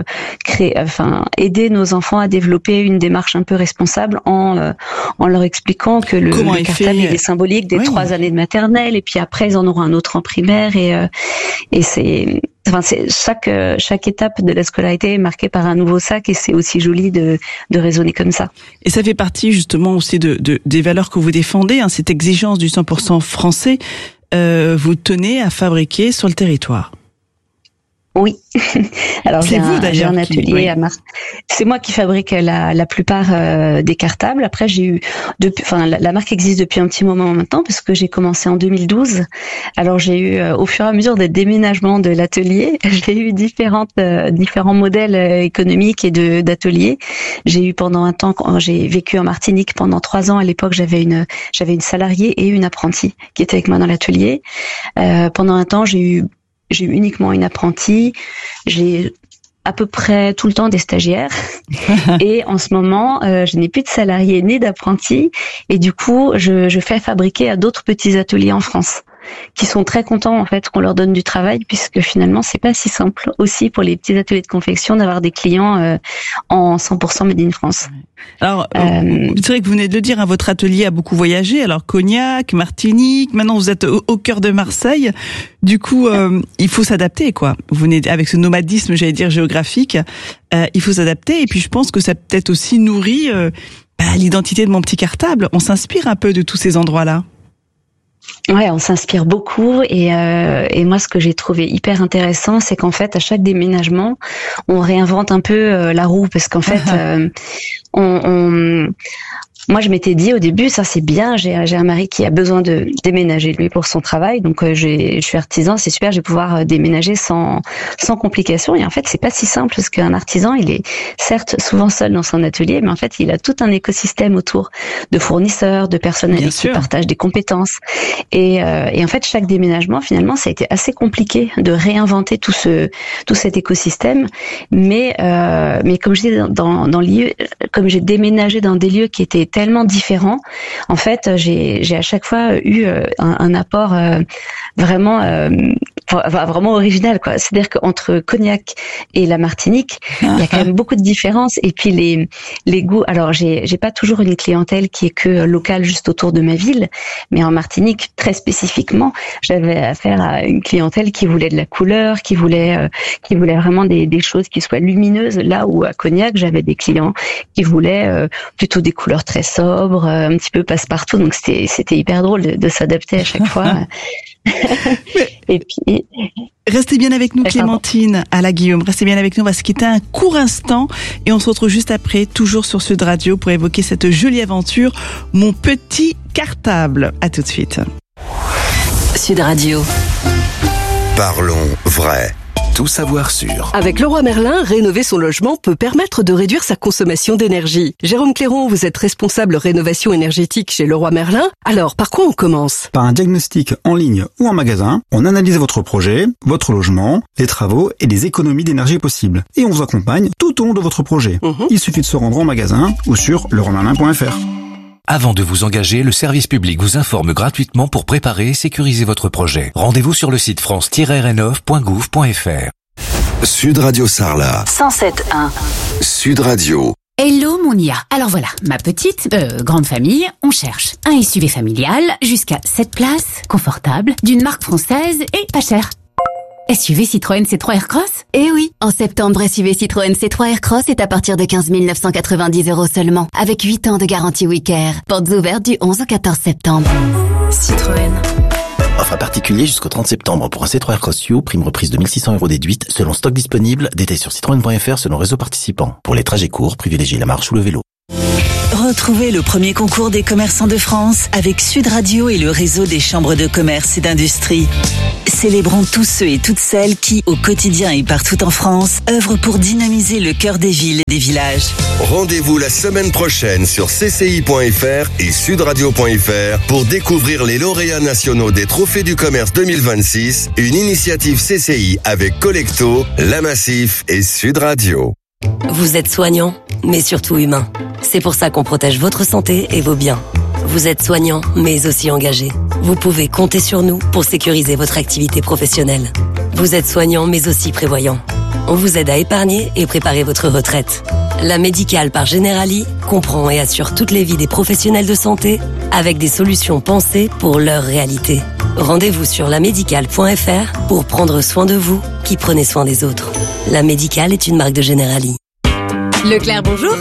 aider nos enfants à développer une démarche un peu responsable en leur expliquant que le cartable il est symbolique des 3 années de maternelle, et puis après ils en auront un autre en primaire, et c'est chaque étape de la scolarité est marquée par un nouveau sac, et c'est aussi joli de raisonner comme ça. Et ça fait partie justement aussi des valeurs que vous défendez, hein, cette exigence du 100% français. Vous tenez à fabriquer sur le territoire. Oui. Alors j'ai un atelier à Marseille. C'est moi qui fabrique la plupart des cartables. Après la marque existe depuis un petit moment maintenant, parce que j'ai commencé en 2012. Alors j'ai eu au fur et à mesure des déménagements de l'atelier, j'ai eu différents modèles économiques et d'ateliers. J'ai eu pendant un temps, quand j'ai vécu en Martinique pendant 3 ans, à l'époque j'avais une salariée et une apprentie qui était avec moi dans l'atelier. Pendant un temps j'ai eu uniquement une apprentie. J'ai à peu près tout le temps des stagiaires. Et en ce moment, je n'ai plus de salariés ni d'apprentis. Et du coup, je fais fabriquer à d'autres petits ateliers en France, qui sont très contents en fait qu'on leur donne du travail, puisque finalement c'est pas si simple aussi pour les petits ateliers de confection d'avoir des clients en 100% made in France. Alors c'est vrai que vous venez de le dire, hein, votre atelier a beaucoup voyagé. Alors Cognac, Martinique, maintenant vous êtes au cœur de Marseille. Du coup, il faut s'adapter, quoi. Vous venez avec ce nomadisme, j'allais dire géographique. Il faut s'adapter, et puis je pense que ça peut-être aussi nourrit l'identité de Mon Petit Cartable. On s'inspire un peu de tous ces endroits-là. Ouais, on s'inspire beaucoup, et moi ce que j'ai trouvé hyper intéressant, c'est qu'en fait à chaque déménagement, on réinvente un peu la roue, parce qu'en fait moi je m'étais dit au début, ça c'est bien, j'ai un mari qui a besoin de déménager lui pour son travail, donc je suis artisan, c'est super, je vais pouvoir déménager sans complications. Et en fait c'est pas si simple, parce qu'un artisan il est certes souvent seul dans son atelier, mais en fait il a tout un écosystème autour de fournisseurs, de personnes avec qui partagent des compétences, et en fait chaque déménagement finalement ça a été assez compliqué de réinventer tout cet écosystème, mais comme je dis dans lieu, comme j'ai déménagé dans des lieux qui étaient tellement différents, en fait j'ai à chaque fois eu un apport vraiment original, quoi. C'est-à-dire qu'entre Cognac et la Martinique, il y a quand même beaucoup de différences, et puis les goûts. Alors j'ai pas toujours une clientèle qui est que locale juste autour de ma ville, mais en Martinique très spécifiquement, j'avais affaire à une clientèle qui voulait de la couleur, qui voulait vraiment des choses qui soient lumineuses, là où à Cognac j'avais des clients qui voulaient plutôt des couleurs très sobres, un petit peu passe-partout. Donc c'était hyper drôle de s'adapter à chaque fois. Et puis restez bien avec nous, Clémentine, à la Guillaume. Restez bien avec nous, parce qu'il était un court instant, et on se retrouve juste après, toujours sur Sud Radio, pour évoquer cette jolie aventure, Mon Petit Cartable. À tout de suite. Sud Radio. Parlons vrai. tout savoir sur. Avec Leroy Merlin, rénover son logement peut permettre de réduire sa consommation d'énergie. Jérôme Clairon, vous êtes responsable rénovation énergétique chez Leroy Merlin. Alors, par quoi on commence? Par un diagnostic en ligne ou en magasin, on analyse votre projet, votre logement, les travaux et les économies d'énergie possibles. Et on vous accompagne tout au long de votre projet. Il suffit de se rendre en magasin ou sur leroymerlin.fr. Avant de vous engager, le service public vous informe gratuitement pour préparer et sécuriser votre projet. Rendez-vous sur le site france-rénov.gouv.fr. Sud Radio Sarlat. 107.1. Sud Radio. Hello Monia. Alors voilà, ma petite, grande famille, on cherche un SUV familial jusqu'à 7 places, confortable, d'une marque française et pas cher. SUV Citroën C3 Aircross? Eh oui, en septembre, SUV Citroën C3 Aircross est à partir de 15 990 € seulement, avec 8 ans de garantie Wicker. Portes ouvertes du 11 au 14 septembre. Citroën. Offre à particulier jusqu'au 30 septembre pour un C3 Aircross U, prime reprise de 1 600 € déduite, selon stock disponible, détail sur citroën.fr selon réseau participant. Pour les trajets courts, privilégiez la marche ou le vélo. Retrouvez le premier concours des commerçants de France avec Sud Radio et le réseau des chambres de commerce et d'industrie. Célébrons tous ceux et toutes celles qui, au quotidien et partout en France, œuvrent pour dynamiser le cœur des villes et des villages. Rendez-vous la semaine prochaine sur cci.fr et sudradio.fr pour découvrir les lauréats nationaux des Trophées du Commerce 2026, une initiative CCI avec Collecto, La Massif et Sud Radio. Vous êtes soignant, mais surtout humain. C'est pour ça qu'on protège votre santé et vos biens. Vous êtes soignant, mais aussi engagé. Vous pouvez compter sur nous pour sécuriser votre activité professionnelle. Vous êtes soignant, mais aussi prévoyant. On vous aide à épargner et préparer votre retraite. La Médicale par Generali comprend et assure toutes les vies des professionnels de santé avec des solutions pensées pour leur réalité. Rendez-vous sur lamédicale.fr pour prendre soin de vous qui prenez soin des autres. La Médicale est une marque de Generali. Leclerc, bonjour.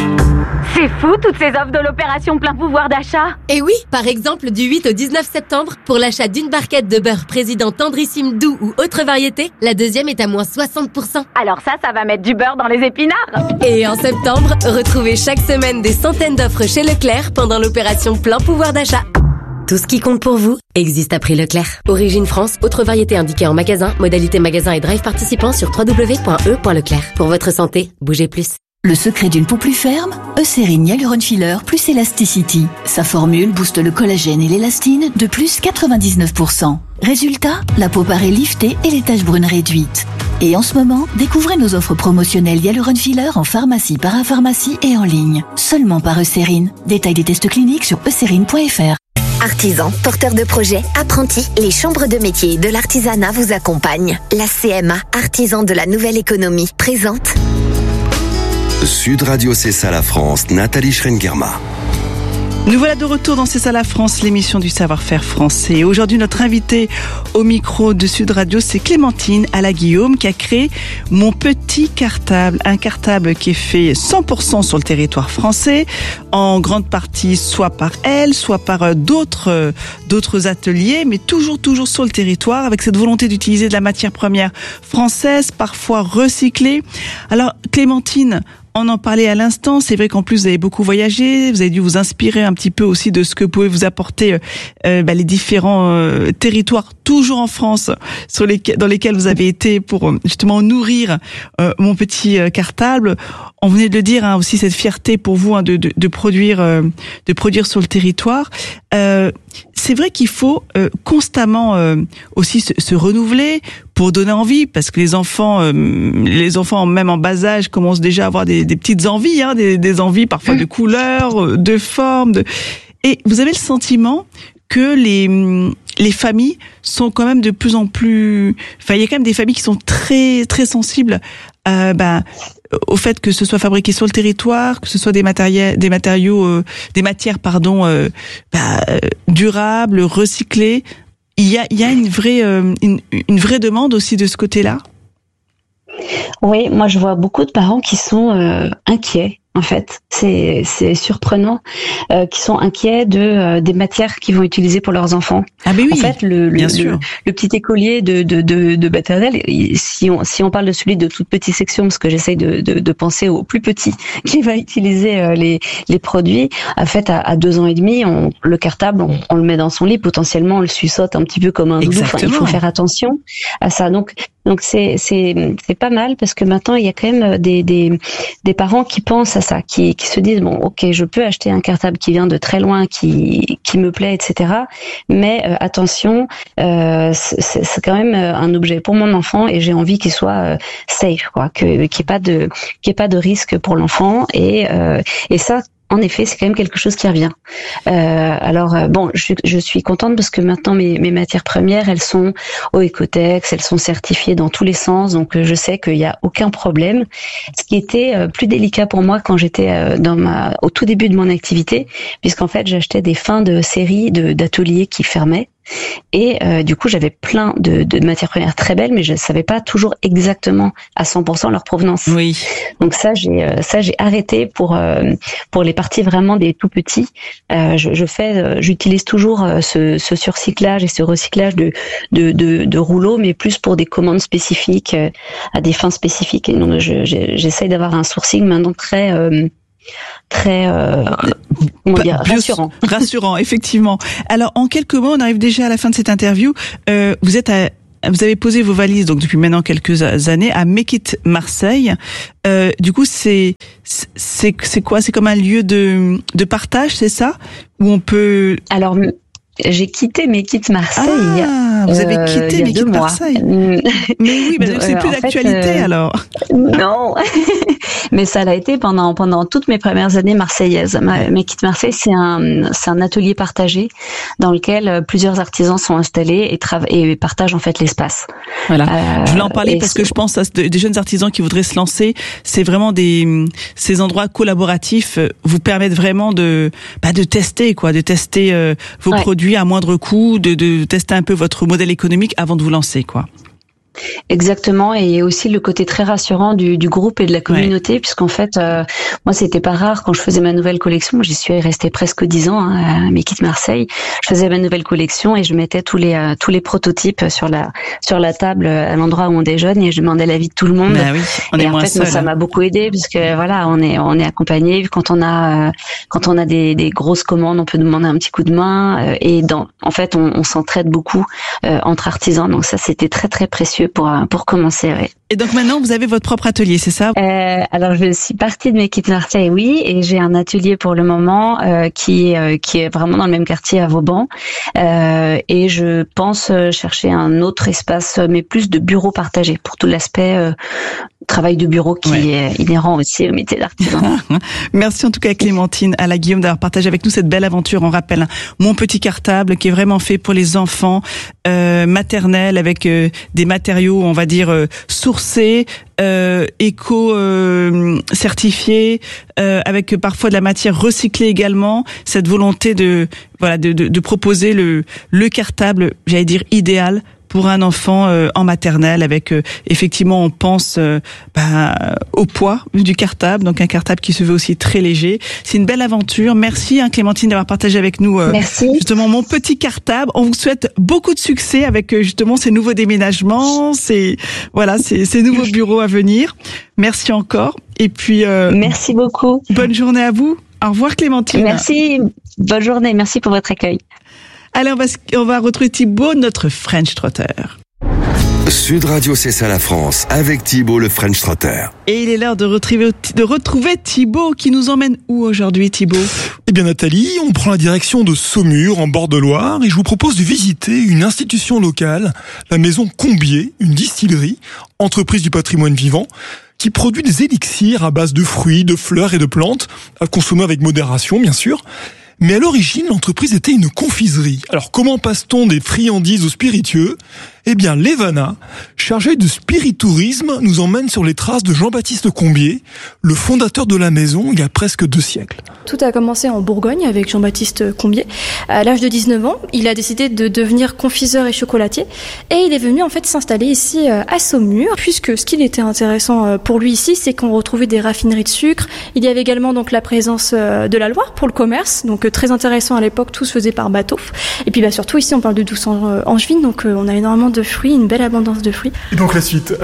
C'est fou toutes ces offres de l'opération plein pouvoir d'achat. Et oui, par exemple du 8 au 19 septembre, pour l'achat d'une barquette de beurre président tendrissime doux ou autre variété, la deuxième est à moins 60%. Alors ça va mettre du beurre dans les épinards. Et en septembre, retrouvez chaque semaine des centaines d'offres chez Leclerc pendant l'opération plein pouvoir d'achat. Tout ce qui compte pour vous existe à prix Leclerc. Origine France, autre variété indiquée en magasin, modalité magasin et drive participant sur www.e.leclerc. Pour votre santé, bougez plus. Le secret d'une peau plus ferme, Eucérine Hyaluron Filler plus Elasticity. Sa formule booste le collagène et l'élastine de plus 99%. Résultat, la peau paraît liftée et les taches brunes réduites. Et en ce moment, découvrez nos offres promotionnelles Hyaluron Filler en pharmacie, parapharmacie et en ligne. Seulement par Eucérine. Détail des tests cliniques sur eucérine.fr. Artisans, porteurs de projets, apprentis, les chambres de métiers de l'artisanat vous accompagnent. La CMA, artisan de la nouvelle économie, présente Sud Radio, c'est ça la France. Nathalie Schrengerma. Nous voilà de retour dans C'est ça la France, l'émission du savoir-faire français. Aujourd'hui, notre invitée au micro de Sud Radio, c'est Clémentine Alla-Guillaume qui a créé Mon Petit Cartable. Un cartable qui est fait 100% sur le territoire français, en grande partie soit par elle, soit par d'autres ateliers, mais toujours sur le territoire, avec cette volonté d'utiliser de la matière première française, parfois recyclée. Alors, Clémentine, on en parlait à l'instant, c'est vrai qu'en plus vous avez beaucoup voyagé, vous avez dû vous inspirer un petit peu aussi de ce que pouvaient vous apporter les différents territoires, toujours en France, dans lesquels vous avez été pour justement nourrir Mon Petit Cartable. On venait de le dire, aussi cette fierté pour vous de produire sur le territoire. C'est vrai qu'il faut constamment aussi se renouveler pour donner envie, parce que les enfants même en bas âge commencent déjà à avoir des petites envies, des envies parfois de couleurs, de formes. Et vous avez le sentiment que les familles sont quand même de plus en plus... Enfin, il y a quand même des familles qui sont très très sensibles au fait que ce soit fabriqué sur le territoire, que ce soit des matières durables, recyclées. Il y a une vraie demande aussi de ce côté-là. Oui, moi je vois beaucoup de parents qui sont inquiets. En fait, c'est surprenant, qui sont inquiets des matières qu'ils vont utiliser pour leurs enfants. Ah ben oui, en fait, le petit écolier de maternelle, si on parle de celui de toute petite section, parce que j'essaye de penser au plus petit qui va utiliser les produits. En fait, à 2 ans et demi, le cartable, on le met dans son lit, potentiellement on le suçote un petit peu comme un doudou. Enfin, il faut faire attention à ça. Donc Donc c'est pas mal parce que maintenant il y a quand même des parents qui pensent à ça, qui se disent bon ok, je peux acheter un cartable qui vient de très loin, qui me plaît, etc. Mais attention, c'est quand même un objet pour mon enfant et j'ai envie qu'il soit safe, quoi, qu'il n'y ait pas de risque pour l'enfant et ça. En effet, c'est quand même quelque chose qui revient. Bon, je suis contente parce que maintenant mes matières premières, elles sont au Ecotex, elles sont certifiées dans tous les sens, donc je sais qu'il y a aucun problème. Ce qui était plus délicat pour moi quand j'étais au tout début de mon activité, puisqu'en fait j'achetais des fins de série d'ateliers qui fermaient. Et du coup, j'avais plein de matières premières très belles, mais je savais pas toujours exactement à 100% leur provenance. Oui. Donc ça, j'ai arrêté pour les parties vraiment des tout petits. J'utilise toujours ce surcyclage et ce recyclage de rouleaux, mais plus pour des commandes spécifiques, à des fins spécifiques. Et donc, j'essaye d'avoir un sourcing maintenant très rassurant, effectivement. Alors, en quelques mots, on arrive déjà à la fin de cette interview. Vous avez posé vos valises, donc depuis maintenant quelques années, à Make It Marseille. Du coup, c'est quoi? C'est comme un lieu de partage, c'est ça? Où on peut... Alors, j'ai quitté Make It Marseille. Vous avez quitté Make It Marseille. Mais oui, c'est plus d'actualité alors. Non, mais ça l'a été pendant toutes mes premières années marseillaises. Make It Marseille, c'est un atelier partagé dans lequel plusieurs artisans sont installés et partagent en fait l'espace. Voilà. Je voulais en parler parce que je pense à des jeunes artisans qui voudraient se lancer. C'est vraiment ces endroits collaboratifs vous permettent vraiment de tester vos produits à moindre coût, de tester un peu votre modèle économique avant de vous lancer, quoi. Exactement, et il y a aussi le côté très rassurant du groupe et de la communauté, puisqu'en fait, moi, c'était pas rare quand je faisais ma nouvelle collection. J'y suis restée presque 10 ans à Make It Marseille. Je faisais ma nouvelle collection et je mettais tous les prototypes sur la table à l'endroit où on déjeune et je demandais l'avis de tout le monde. Ben oui, on est et moins en fait, seul. ça m'a beaucoup aidé parce que voilà, on est accompagné quand on a des grosses commandes, on peut demander un petit coup de main en fait, on s'entraide beaucoup entre artisans. Donc ça, c'était très très précieux pour commencer, oui. Et donc maintenant, vous avez votre propre atelier, c'est ça? Alors, je suis partie de Make It Marseille, oui, et j'ai un atelier pour le moment qui est vraiment dans le même quartier à Vauban. Et je pense chercher un autre espace, mais plus de bureau partagé pour tout l'aspect travail de bureau qui est inhérent aussi au métier d'artisan. Merci en tout cas Clémentine Allaguillaume d'avoir partagé avec nous cette belle aventure. On rappelle Mon Petit Cartable qui est vraiment fait pour les enfants maternels avec des matériaux, on va dire sourcés, éco certifiés, avec parfois de la matière recyclée également. Cette volonté de proposer le cartable, j'allais dire idéal pour un enfant en maternelle avec effectivement on pense au poids du cartable, donc un cartable qui se veut aussi très léger. C'est une belle aventure. Merci Clémentine d'avoir partagé avec nous justement Mon Petit Cartable. On vous souhaite beaucoup de succès avec justement ces nouveaux déménagements, ces nouveaux bureaux à venir. Merci encore et puis merci beaucoup. Bonne journée à vous. Au revoir Clémentine. Merci. Bonne journée. Merci pour votre accueil. Alors, on va retrouver Thibaut, notre French Trotter. Sud Radio, c'est ça la France, avec Thibaut, le French Trotter. Et il est l'heure de retrouver Thibaut, qui nous emmène où aujourd'hui, Thibaut? Eh bien, Nathalie, on prend la direction de Saumur, en bord de Loire, et je vous propose de visiter une institution locale, la maison Combier, une distillerie, entreprise du patrimoine vivant, qui produit des élixirs à base de fruits, de fleurs et de plantes, à consommer avec modération, bien sûr. Mais à l'origine, l'entreprise était une confiserie. Alors comment passe-t-on des friandises aux spiritueux? Eh bien, l'Evana, chargé de spiritourisme, nous emmène sur les traces de Jean-Baptiste Combier, le fondateur de la maison il y a presque 2 siècles. Tout a commencé en Bourgogne avec Jean-Baptiste Combier. À l'âge de 19 ans, il a décidé de devenir confiseur et chocolatier et il est venu en fait s'installer ici à Saumur, puisque ce qui était intéressant pour lui ici, c'est qu'on retrouvait des raffineries de sucre. Il y avait également donc la présence de la Loire pour le commerce, donc très intéressant à l'époque, tout se faisait par bateau. Et puis surtout ici on parle de 1200 angevines, donc on a énormément de fruits, une belle abondance de fruits. Et donc la suite?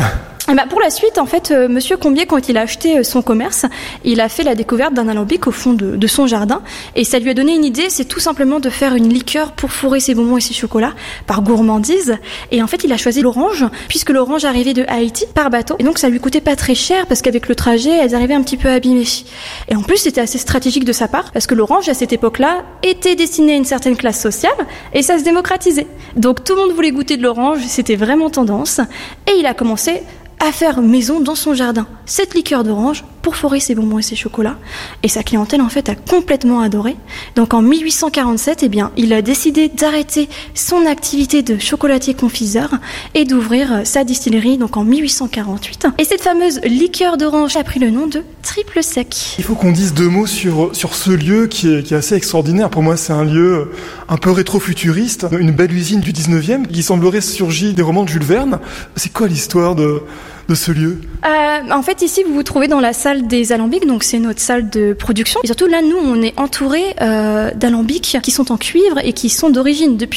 Pour la suite, en fait, Monsieur Combier, quand il a acheté son commerce, il a fait la découverte d'un alambic au fond de son jardin, et ça lui a donné une idée, c'est tout simplement de faire une liqueur pour fourrer ses bonbons et ses chocolats par gourmandise. Et en fait, il a choisi l'orange, puisque l'orange arrivait de Haïti par bateau, et donc ça lui coûtait pas très cher, parce qu'avec le trajet, elles arrivaient un petit peu abîmées. Et en plus, c'était assez stratégique de sa part, parce que l'orange, à cette époque-là, était destiné à une certaine classe sociale, et ça se démocratisait. Donc tout le monde voulait goûter de l'orange, c'était vraiment tendance, et il a commencé à faire maison dans son jardin cette liqueur d'orange pour forer ses bonbons et ses chocolats. Et sa clientèle, en fait, a complètement adoré. Donc en 1847, il a décidé d'arrêter son activité de chocolatier confiseur et d'ouvrir sa distillerie, donc en 1848. Et cette fameuse liqueur d'orange a pris le nom de Triple Sec. Il faut qu'on dise 2 mots sur ce lieu qui est assez extraordinaire. Pour moi, c'est un lieu un peu rétro-futuriste, une belle usine du 19e qui semblerait surgir des romans de Jules Verne. C'est quoi l'histoire de ce lieu? En fait, ici, vous vous trouvez dans la salle des alambics, donc c'est notre salle de production. Et surtout, là, nous, on est entouré d'alambics qui sont en cuivre et qui sont d'origine depuis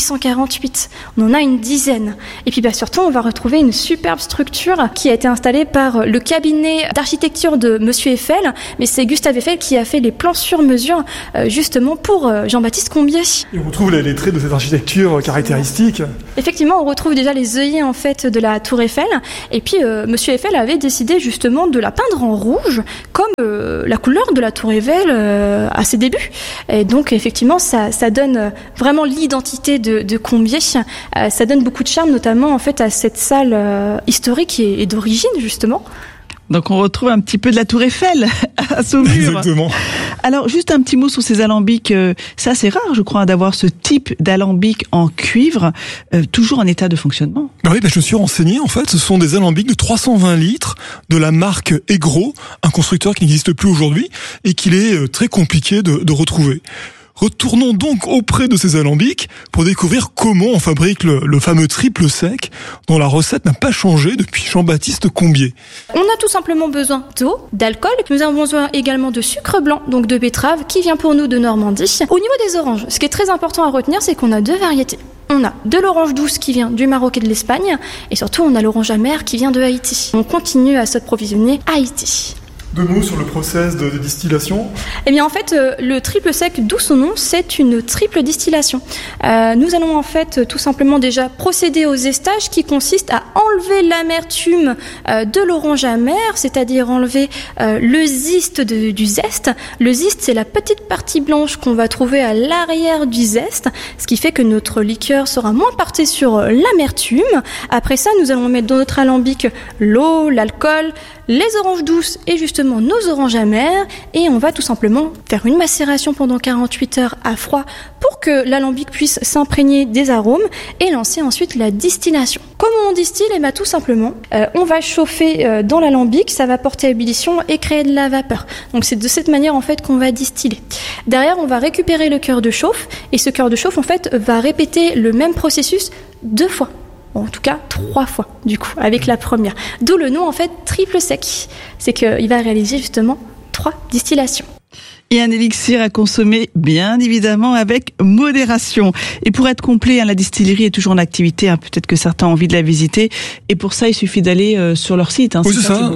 1848. On en a une dizaine. Et puis, surtout, on va retrouver une superbe structure qui a été installée par le cabinet d'architecture de Monsieur Eiffel, mais c'est Gustave Eiffel qui a fait les plans sur mesure, justement pour Jean-Baptiste Combier. Et on retrouve les traits de cette architecture caractéristique. Effectivement, on retrouve déjà les œillets, en fait, de la tour Eiffel. Et puis, Monsieur Eiffel avait décidé justement de la peindre en rouge, comme la couleur de la tour Eiffel à ses débuts. Et donc, effectivement, ça donne vraiment l'identité de Combier. Ça donne beaucoup de charme, notamment en fait à cette salle historique et d'origine, justement. Donc on retrouve un petit peu de la tour Eiffel à Saumur. Exactement. Alors juste un petit mot sur ces alambics. C'est assez rare, je crois, d'avoir ce type d'alambic en cuivre, toujours en état de fonctionnement. Oui, je me suis renseigné. En fait, ce sont des alambics de 320 litres de la marque Egro, un constructeur qui n'existe plus aujourd'hui et qu'il est très compliqué de retrouver. Retournons donc auprès de ces alambics pour découvrir comment on fabrique le fameux triple sec dont la recette n'a pas changé depuis Jean-Baptiste Combier. On a tout simplement besoin d'eau, d'alcool. Nous avons besoin également de sucre blanc, donc de betterave, qui vient pour nous de Normandie. Au niveau des oranges, ce qui est très important à retenir, c'est qu'on a 2 variétés. On a de l'orange douce qui vient du Maroc et de l'Espagne, et surtout on a l'orange amère qui vient de Haïti. On continue à s'approvisionner à Haïti. 2 mots sur le process de distillation. En fait, le triple sec, d'où son nom, c'est une triple distillation. Nous allons en fait tout simplement déjà procéder au zestage qui consiste à enlever l'amertume de l'orange amère, c'est-à-dire enlever le zeste du zeste. Le zeste, c'est la petite partie blanche qu'on va trouver à l'arrière du zeste, ce qui fait que notre liqueur sera moins portée sur l'amertume. Après ça, nous allons mettre dans notre alambic l'eau, l'alcool, les oranges douces et justement nos oranges amères, et on va tout simplement faire une macération pendant 48 heures à froid pour que l'alambic puisse s'imprégner des arômes et lancer ensuite la distillation. Comment on distille? Tout simplement, on va chauffer dans l'alambic, ça va porter à ébullition et créer de la vapeur. Donc c'est de cette manière en fait qu'on va distiller. Derrière, on va récupérer le cœur de chauffe, et ce cœur de chauffe en fait va répéter le même processus 2 fois. En tout cas 3 fois du coup avec la première. D'où le nom en fait triple sec. C'est qu'il va réaliser justement 3 distillations. Et un élixir à consommer bien évidemment avec modération. Et pour être complet, la distillerie est toujours en activité. Peut-être que certains ont envie de la visiter. Et pour ça, il suffit d'aller sur leur site. Oui, c'est ça.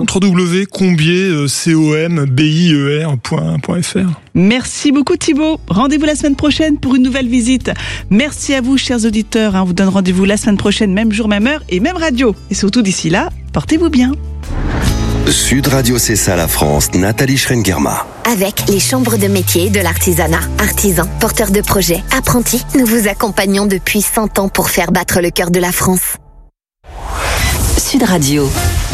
www.combier.fr. Merci beaucoup Thibaut. Rendez-vous la semaine prochaine pour une nouvelle visite. Merci à vous, chers auditeurs. On vous donne rendez-vous la semaine prochaine, même jour, même heure et même radio. Et surtout d'ici là, portez-vous bien. Sud Radio CSA La France, Nathalie Schrengerma. Avec les chambres de métiers et de l'artisanat, artisans, porteurs de projets, apprentis, nous vous accompagnons depuis 100 ans pour faire battre le cœur de la France. Sud Radio.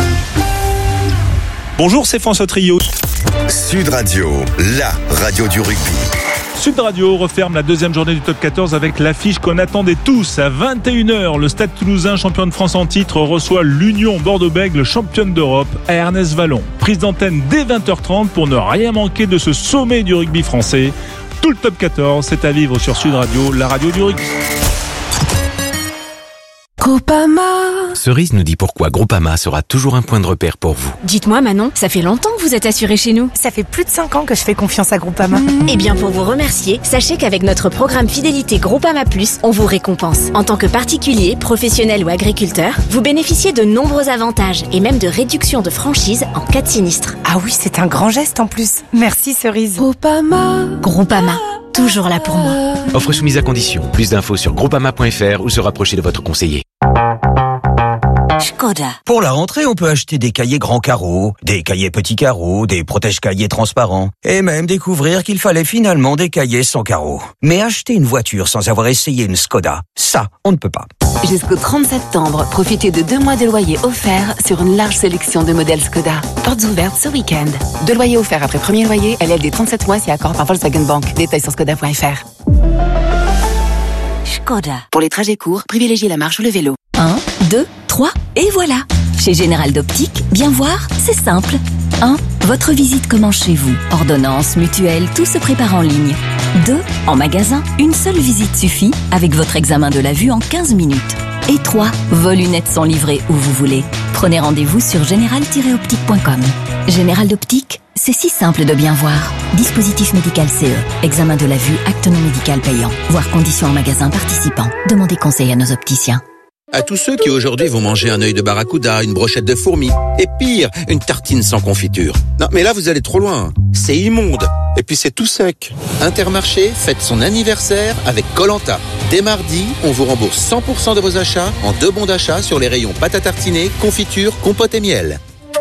Bonjour, c'est François Trio. Sud Radio, la radio du rugby. Sud Radio referme la 2e journée du top 14 avec l'affiche qu'on attendait tous. À 21h, le Stade Toulousain, champion de France en titre, reçoit l'Union Bordeaux-Bègles, championne d'Europe, à Ernest-Vallon. Prise d'antenne dès 20h30 pour ne rien manquer de ce sommet du rugby français. Tout le top 14, c'est à vivre sur Sud Radio, la radio du rugby. Groupama. Cerise nous dit pourquoi Groupama sera toujours un point de repère pour vous. Dites-moi Manon, ça fait longtemps que vous êtes assurée chez nous. Ça fait plus de 5 ans que je fais confiance à Groupama. Eh bien pour vous remercier, sachez qu'avec notre programme Fidélité Groupama Plus, on vous récompense. En tant que particulier, professionnel ou agriculteur, vous bénéficiez de nombreux avantages et même de réductions de franchise en cas de sinistre. Ah oui, c'est un grand geste en plus. Merci Cerise. Groupama. Groupama, toujours là pour moi. Offre soumise à condition. Plus d'infos sur groupama.fr ou se rapprocher de votre conseiller. Škoda. Pour la rentrée, on peut acheter des cahiers grands carreaux, des cahiers petits carreaux, des protège-cahiers transparents, et même découvrir qu'il fallait finalement des cahiers sans carreaux. Mais acheter une voiture sans avoir essayé une Škoda, ça, on ne peut pas. Jusqu'au 30 septembre, profitez de 2 mois de loyer offerts sur une large sélection de modèles Škoda. Portes ouvertes ce week-end. 2 loyers offerts après premier loyer, LLD 37 mois si accord par Volkswagen Bank. Détails sur škoda.fr. Škoda. Pour les trajets courts, privilégiez la marche ou le vélo. 1, 2, 3, et voilà. Chez Général d'Optique, bien voir, c'est simple. 1. Votre visite commence chez vous. Ordonnance, mutuelle, tout se prépare en ligne. 2. En magasin, une seule visite suffit avec votre examen de la vue en 15 minutes. Et 3. Vos lunettes sont livrées où vous voulez. Prenez rendez-vous sur général-optique.com. Général d'Optique, c'est si simple de bien voir. Dispositif médical CE. Examen de la vue, acte non médical payant. Voir conditions en magasin participant. Demandez conseil à nos opticiens. À tous ceux qui aujourd'hui vont manger un œil de barracuda, une brochette de fourmi, et pire, une tartine sans confiture. Non, mais là, vous allez trop loin. C'est immonde. Et puis c'est tout sec. Intermarché fête son anniversaire avec Koh-Lanta. Dès mardi, on vous rembourse 100% de vos achats en 2 bons d'achat sur les rayons pâte à tartiner, confiture, compote et miel.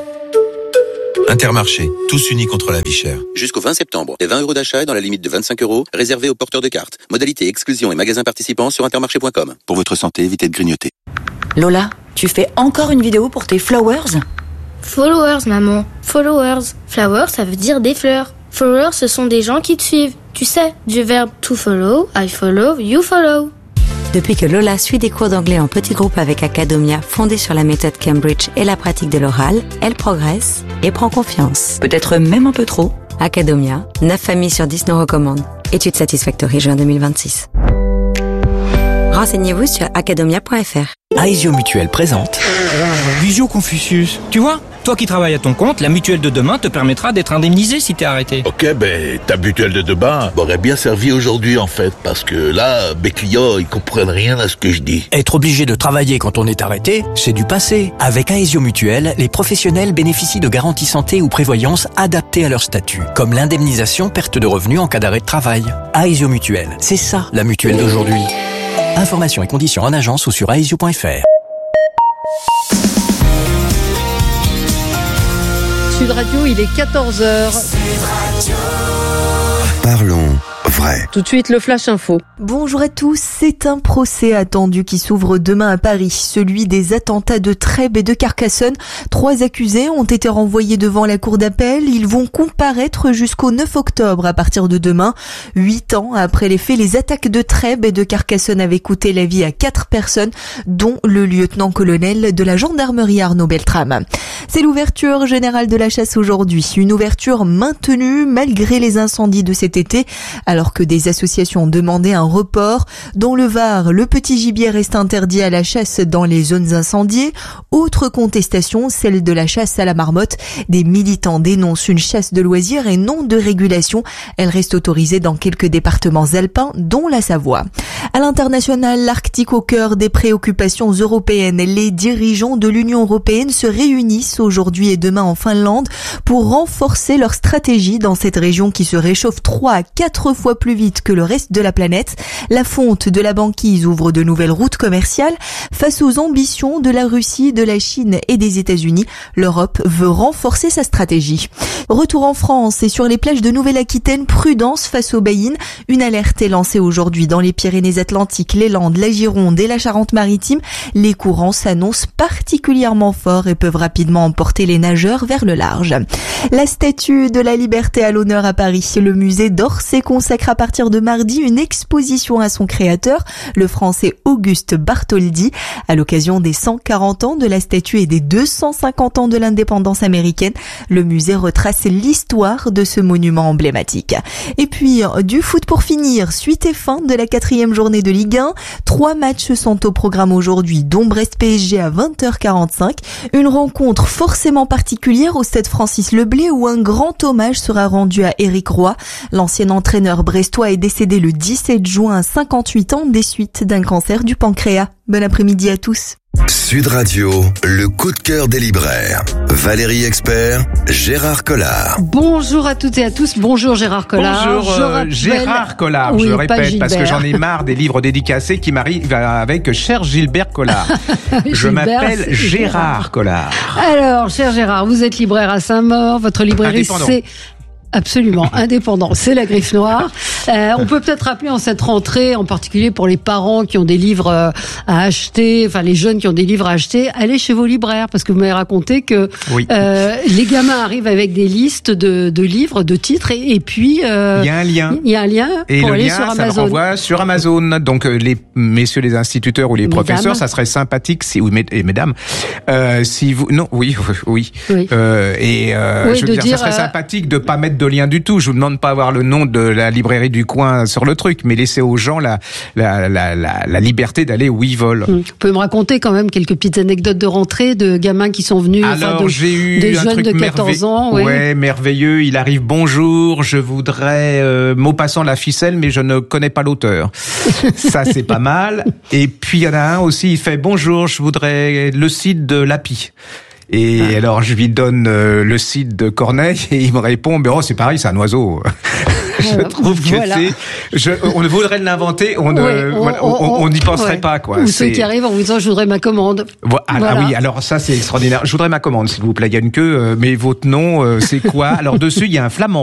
Intermarché, tous unis contre la vie chère. Jusqu'au 20 septembre, les 20 € d'achat est dans la limite de 25 € réservés aux porteurs de cartes. Modalité, exclusion et magasins participants sur intermarché.com. Pour votre santé, évitez de grignoter. Lola, tu fais encore une vidéo pour tes flowers ? Followers, maman. Followers. Flowers, ça veut dire des fleurs. Followers, ce sont des gens qui te suivent. Tu sais, du verbe to follow, I follow, you follow. Depuis que Lola suit des cours d'anglais en petits groupes avec Academia, fondée sur la méthode Cambridge et la pratique de l'oral, elle progresse et prend confiance. Peut-être même un peu trop. Academia, 9 familles sur 10 nous recommandent. Étude Satisfactory, juin 2026. Renseignez-vous sur academia.fr. Aesio Mutuelle présente Visio Confucius. Tu vois, toi qui travailles à ton compte, la mutuelle de demain te permettra d'être indemnisé si t'es arrêté. Ok, ta mutuelle de demain m'aurait bien servi aujourd'hui en fait, parce que là, mes clients, ils comprennent rien à ce que je dis. Être obligé de travailler quand on est arrêté, c'est du passé. Avec Aesio Mutuelle, les professionnels bénéficient de garanties santé ou prévoyance adaptées à leur statut, comme l'indemnisation perte de revenus en cas d'arrêt de travail. Aesio Mutuelle, c'est ça la mutuelle d'aujourd'hui. Informations et conditions en agence ou sur aesio.fr. Sud Radio, il est 14h. Parlons vrai. Tout de suite, le Flash Info. Bonjour à tous. C'est un procès attendu qui s'ouvre demain à Paris, celui des attentats de Trèbes et de Carcassonne. 3 accusés ont été renvoyés devant la cour d'appel. Ils vont comparaître jusqu'au 9 octobre à partir de demain. 8 ans après les faits, les attaques de Trèbes et de Carcassonne avaient coûté la vie à 4 personnes, dont le lieutenant-colonel de la gendarmerie Arnaud Beltrame. C'est l'ouverture générale de la chasse aujourd'hui. Une ouverture maintenue malgré les incendies de cet été, alors que des associations demandaient un report. Dans le Var, le petit gibier reste interdit à la chasse dans les zones incendiées. Autre contestation, celle de la chasse à la marmotte. Des militants dénoncent une chasse de loisirs et non de régulation. Elle reste autorisée dans quelques départements alpins, dont la Savoie. À l'international, l'Arctique au cœur des préoccupations européennes. Les dirigeants de l'Union européenne se réunissent aujourd'hui et demain en Finlande pour renforcer leur stratégie dans cette région qui se réchauffe 3 à 4 fois plus vite que le reste de la planète. La fonte de la banquise ouvre de nouvelles routes commerciales. Face aux ambitions de la Russie, de la Chine et des États-Unis, l'Europe veut renforcer sa stratégie. Retour en France et sur les plages de Nouvelle-Aquitaine, prudence face aux baïnes. Une alerte est lancée aujourd'hui dans les Pyrénées-Atlantiques, les Landes, la Gironde et la Charente-Maritime. Les courants s'annoncent particulièrement forts et peuvent rapidement emporter les nageurs vers le large. La statue de la liberté à l'honneur à Paris. Le musée d'Orsay consacre consacre à partir de mardi une exposition à son créateur, le Français Auguste Bartholdi, à l'occasion des 140 ans de la statue et des 250 ans de l'indépendance américaine. Le musée retrace l'histoire de ce monument emblématique. Et puis, du foot pour finir, suite et fin de la 4e journée de Ligue 1. 3 matchs sont au programme aujourd'hui, dont Brest-PSG à 20h45. Une rencontre forcément particulière au stade Francis Leblay où un grand hommage sera rendu à Éric Roy. L'ancien entraîneur brestois est décédé le 17 juin à 58 ans des suites d'un cancer du pancréas. Bon après-midi à tous. Sud Radio, le coup de cœur des libraires. Valérie Expert, Gérard Collard. Bonjour à toutes et à tous. Bonjour Gérard Collard. Bonjour Gérard Collard, oui, je répète, parce que Gilbert. j'en ai marre des livres dédicacés qui m'arrivent avec cher Gilbert Collard. Je m'appelle Gérard Collard. Alors, cher Gérard, vous êtes libraire à Saint-Maur. Votre librairie, Indépendant. c'est... Absolument, indépendant, c'est la Griffe Noire. On peut peut-être rappeler en cette rentrée, en particulier pour les parents qui ont des livres à acheter, enfin les jeunes qui ont des livres à acheter, allez chez vos libraires, parce que vous m'avez raconté que Oui. Les gamins arrivent avec des listes de livres, de titres, et puis... Il y a un lien. Il y a un lien Et pour le aller lien, sur ça le Amazon. renvoie sur Amazon. Donc, les messieurs les instituteurs ou les Mesdames. professeurs, ça serait sympathique si, oui, et mesdames, si vous, non, oui. Oui. Je veux de dire, dire, ça serait sympathique de pas mettre de lien du tout. Je vous demande pas avoir le nom de la librairie du coin sur le truc, mais laisser aux gens la liberté d'aller où ils veulent. Vous pouvez me raconter quand même quelques petites anecdotes de rentrée de gamins qui sont venus, Alors, j'ai eu des un jeunes truc de 14 ans. Ouais, merveilleux. Il arrive, bonjour, je voudrais, mot passant, la ficelle, mais je ne connais pas l'auteur. Ça, c'est pas mal. Et puis, il y en a un aussi, il fait, bonjour, je voudrais le site de l'API. Et alors, je lui donne le site de Corneille et il me répond, mais oh, c'est pareil, c'est un oiseau. Je trouve que on voudrait l'inventer, on n'y penserait pas, quoi. Ou ceux qui arrivent en vous disant, je voudrais ma commande. Ah oui, alors ça, c'est extraordinaire. Je voudrais ma commande, s'il vous plaît. Il y a une queue, mais votre nom, c'est quoi? Alors, dessus, il y a un flamand